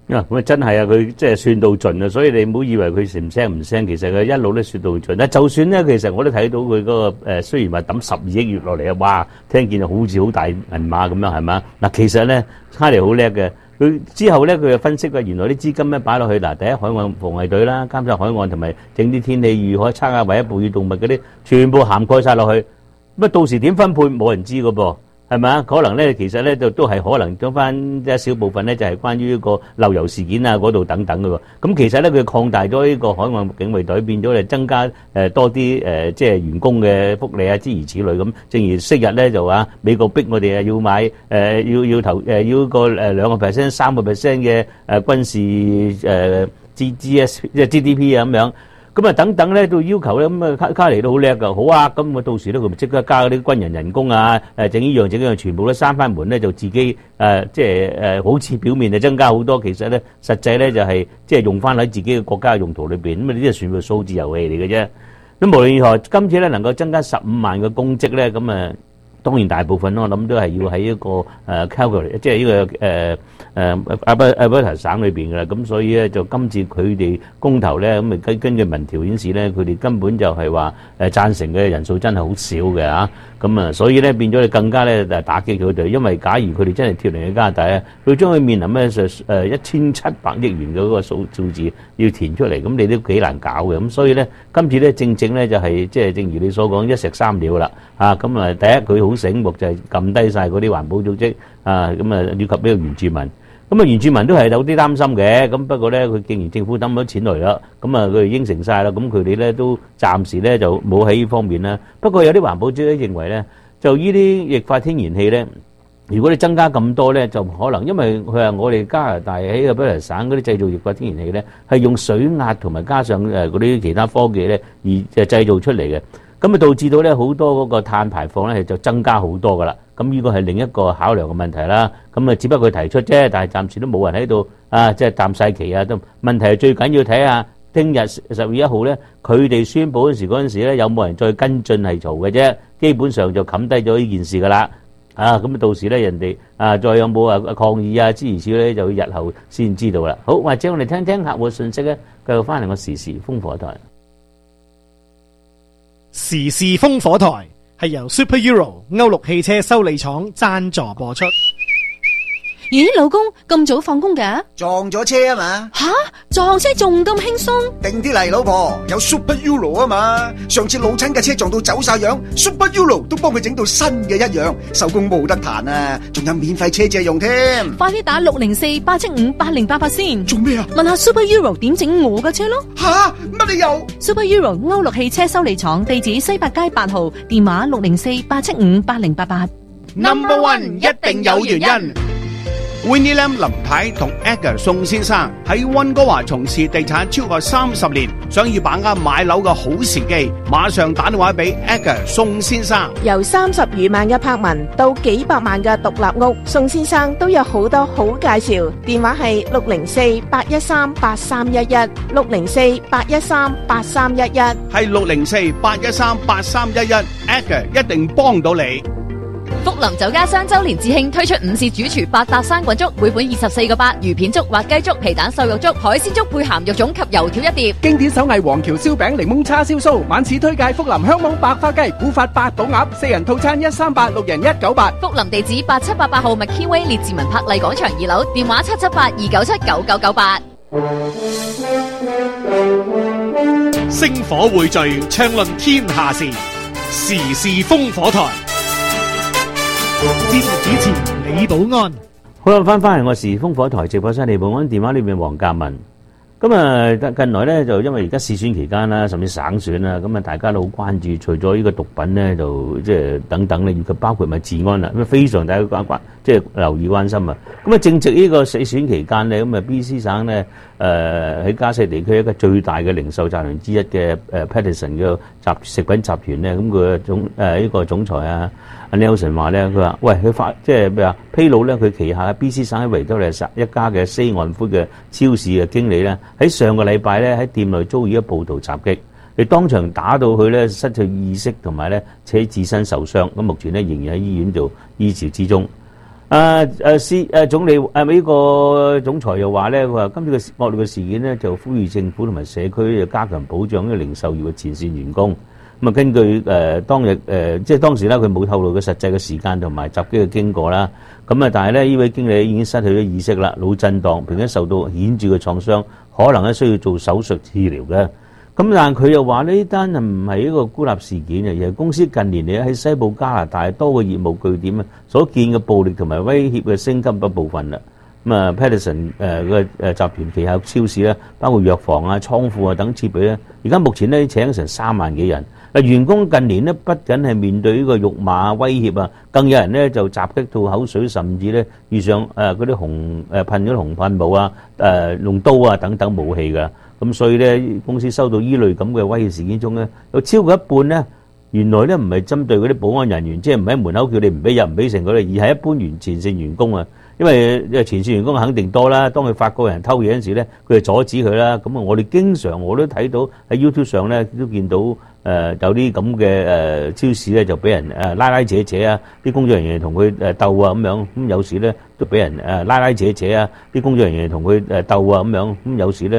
啊，咁啊真係啊，佢即係算到盡啊，所以你唔好以為佢唔聲唔聲，其實佢一路都算到盡。但就算咧，其實我都睇到佢嗰、那個誒、呃，雖然話抌十二億月落嚟啊，哇，聽見好似好大銀碼咁樣，係嘛？嗱，其實咧，卡尼好叻嘅，佢之後咧佢就分析嘅，原來啲資金咧擺落去嗱，第一海岸防衛隊啦，監察海岸同埋整啲天氣預海測下唯一哺乳動物嗰啲，全部涵蓋晒落去。咁啊，到時點分配冇人知噶噃。係咪啊？可能咧，其實咧就都係可能將翻一小部分咧，就係關於呢個漏油事件啊嗰度等等嘅喎。咁其實咧，佢擴大咗呢個海岸警衛隊，變咗嚟增加誒多啲誒即係員工嘅福利啊，諸如此類咁。正如昔日咧就話美國逼我哋啊要買誒要要投誒要個誒兩個 percent、三個 percent 嘅誒軍事誒 G G S 即係 G D P 啊咁樣。咁啊等等咧都要求咧，咁啊卡卡尼都好叻噶，好啊！咁我到時咧佢咪即刻加嗰啲軍人人工啊，誒整呢樣整嗰樣，全部都閂翻門咧，就自己誒、呃、即係誒、呃、好似表面就增加好多，其實咧實際咧就係、是、即係用翻喺自己嘅國家嘅用途裏邊，咁啊呢啲係全部數字遊戲嚟嘅啫。咁無論如何，今次咧能夠增加十五萬嘅公職咧，咁啊當然大部分我諗都係要喺一個誒 Calgary， 即係呢、這個誒誒阿伯阿伯塔省裏邊嘅啦。咁所以咧就今次佢哋公投咧，咁啊根根據民調顯示咧，佢哋根本就係話誒贊成嘅人數真係好少嘅嚇。咁啊，所以咧變咗你更加咧誒打擊佢哋，因為假如佢哋真係脫離去加拿大咧，佢將佢面臨咧誒一千七百億元嘅嗰個數數字要填出嚟，咁你都幾難搞嘅。咁所以咧今次咧正正咧就係即係正如你所講一石三鳥啦嚇。咁啊第一佢好醒目就係撳低晒嗰啲環保組織啊，咁啊以及呢個原住民。咁啊原住民都係有啲擔心嘅，咁不過咧佢既然政府抌咗錢嚟啦，咁啊佢哋應承晒啦，咁佢哋咧都暫時咧就冇喺呢方面啦。不過有啲環保組織認為咧，就呢啲液化天然氣咧，如果你增加咁多咧，就可能因為佢話我哋加拿大喺個卑詩省嗰啲製造液化天然氣咧，係用水壓同埋加上誒嗰啲其他科技咧而誒製造出嚟嘅。咁啊導致到咧好多嗰個碳排放咧就增加好多噶啦，咁呢個係另一個考量嘅問題啦。咁啊只不過佢提出啫，但係暫時都冇人喺度啊，即係淡晒旗啊都。問題係最緊要睇下聽日十月一號咧，佢哋宣佈嗰時嗰陣時咧有冇人再跟進係嘈嘅啫。基本上就冚低咗呢件事噶啦。啊咁啊到時咧人哋啊再有冇啊抗議啊諸如此類，就日後先知道啦。好，或者我哋聽聽客戶信息咧，繼續翻嚟個時事風火台。 時事風火台係由 Super Euro 歐陸汽車修理廠贊助播出。 咦，老公咁早放工㗎？ 撞咗車啊嘛！ 吓，撞車仲咁輕鬆？ 定啲嚟，老婆，有 Super Euro 啊嘛！上次老親嘅車撞到走晒樣 ，Super Euro 都幫佢整到新嘅一樣，手工冇得彈啊！仲有免費車借用添。 快啲打六零四八七五八零八八先。 做咩啊？ 問下 Super Euro 點整我嘅車咯。 吓，乜理由 ？Super Euro 歐陸汽車修理廠，地址西八街八號，電話六零四八七五八零八八。 Number One 一定有原因。Winnie Lam 林太同 Edgar 宋先生喺溫哥華從事地產超過三十年，想要把握買樓嘅好時機，馬上打電話俾 Edgar 宋先生。 由三十餘萬嘅柏文到幾百萬嘅獨立屋，宋先生都有好多好介紹。電話係六零四八一三八三一一，六零四八一三八三一一， 係六零四八一三八三一一 ，Edgar 一定幫到你。 福林酒家雙周年致慶推出午市主廚百搭生滾粥，每款二十四個八，魚片粥、滑雞粥、皮蛋瘦肉粥、海鮮粥配鹹肉粽及油條一碟。 經典手藝黃橋燒餅、檸檬叉燒酥，晚市推介福林香網百花雞、古法八寶鴨，四人套餐一三八，六人一九八。 福林地址八七八八號麥堅威列治文柏麗廣場二樓，電話七七八二九七九九九八。 星火匯聚，暢論天下事，時事風火台。節目主持李寶安。 好啦，翻翻嚟我時風火台直播室，李寶安電話裏面黃嘉文。咁啊，近來咧就因為而家試選期間啦，甚至省選啦，咁啊大家都好關注，除咗呢個毒品咧，就即係等等咧，以及包括埋治安啦，咁啊非常大家關關即係留意關心啊。咁啊正值呢個試選期間咧，咁啊 B C 省咧誒喺加西地區一個最大嘅零售集團之一嘅誒 Paterson 嘅集食品集團咧，咁佢總誒呢、呃這個總裁啊。阿 Nelson 話咧，佢話：喂，佢發即係咩啊？披露咧，佢旗下嘅 B C 省喺維多利亞省一家嘅西岸夫嘅超市嘅經理咧，喺上個禮拜咧喺店內遭遇一暴徒襲擊，佢當場打到佢咧失去意識同埋咧且自身受傷。咁目前咧仍然喺醫院做醫治之中。 啊誒司誒總理誒美國總裁又話咧，佢話今次嘅惡劣嘅事件咧，就呼籲政府同埋社區就加強保障呢個零售業嘅前線員工。咁啊，根據誒、呃、當日誒、呃、即係當時咧，佢冇透露嘅實際嘅時間同埋襲擊嘅經過啦。咁啊，但係咧呢位經理已經失去咗意識啦，腦震盪，並且受到顯著嘅創傷，可能咧需要做手術治療嘅。咁但係佢又話呢單係唔係一個孤立事件啊，而係公司近年嚟喺西部加拿大多個業務據點啊所見嘅暴力同埋威脅嘅升級嘅部分啦。咁啊 Peterson 誒嘅誒集團旗下超市咧，包括藥房啊、倉庫啊等設備咧，而家目前咧請成三萬幾人。嗱，員工近年咧不僅係面對呢個辱罵威脅啊，更有人咧就襲擊吐口水，甚至咧遇上誒嗰啲紅誒噴咗紅噴霧啊、誒用刀啊等等武器㗎。咁所以咧，公司收到依類咁嘅威脅事件中咧，有超過一半咧，原來咧唔係針對嗰啲保安人員，即係唔喺門口叫你唔俾入唔俾成嗰啲，而係一般員前線員工啊。因為前線員工肯定多啦，當佢發覺有人偷嘢嗰陣時咧，佢就阻止佢啦。咁啊，我哋經常我都睇到喺 YouTube 上咧都見到誒、呃、有啲咁嘅誒超市咧就俾人誒拉拉扯扯啊，啲工作人員同佢誒鬥啊咁樣，咁有時咧都俾人誒拉拉扯扯啊，啲工作人員同佢誒鬥啊咁樣，咁有時咧。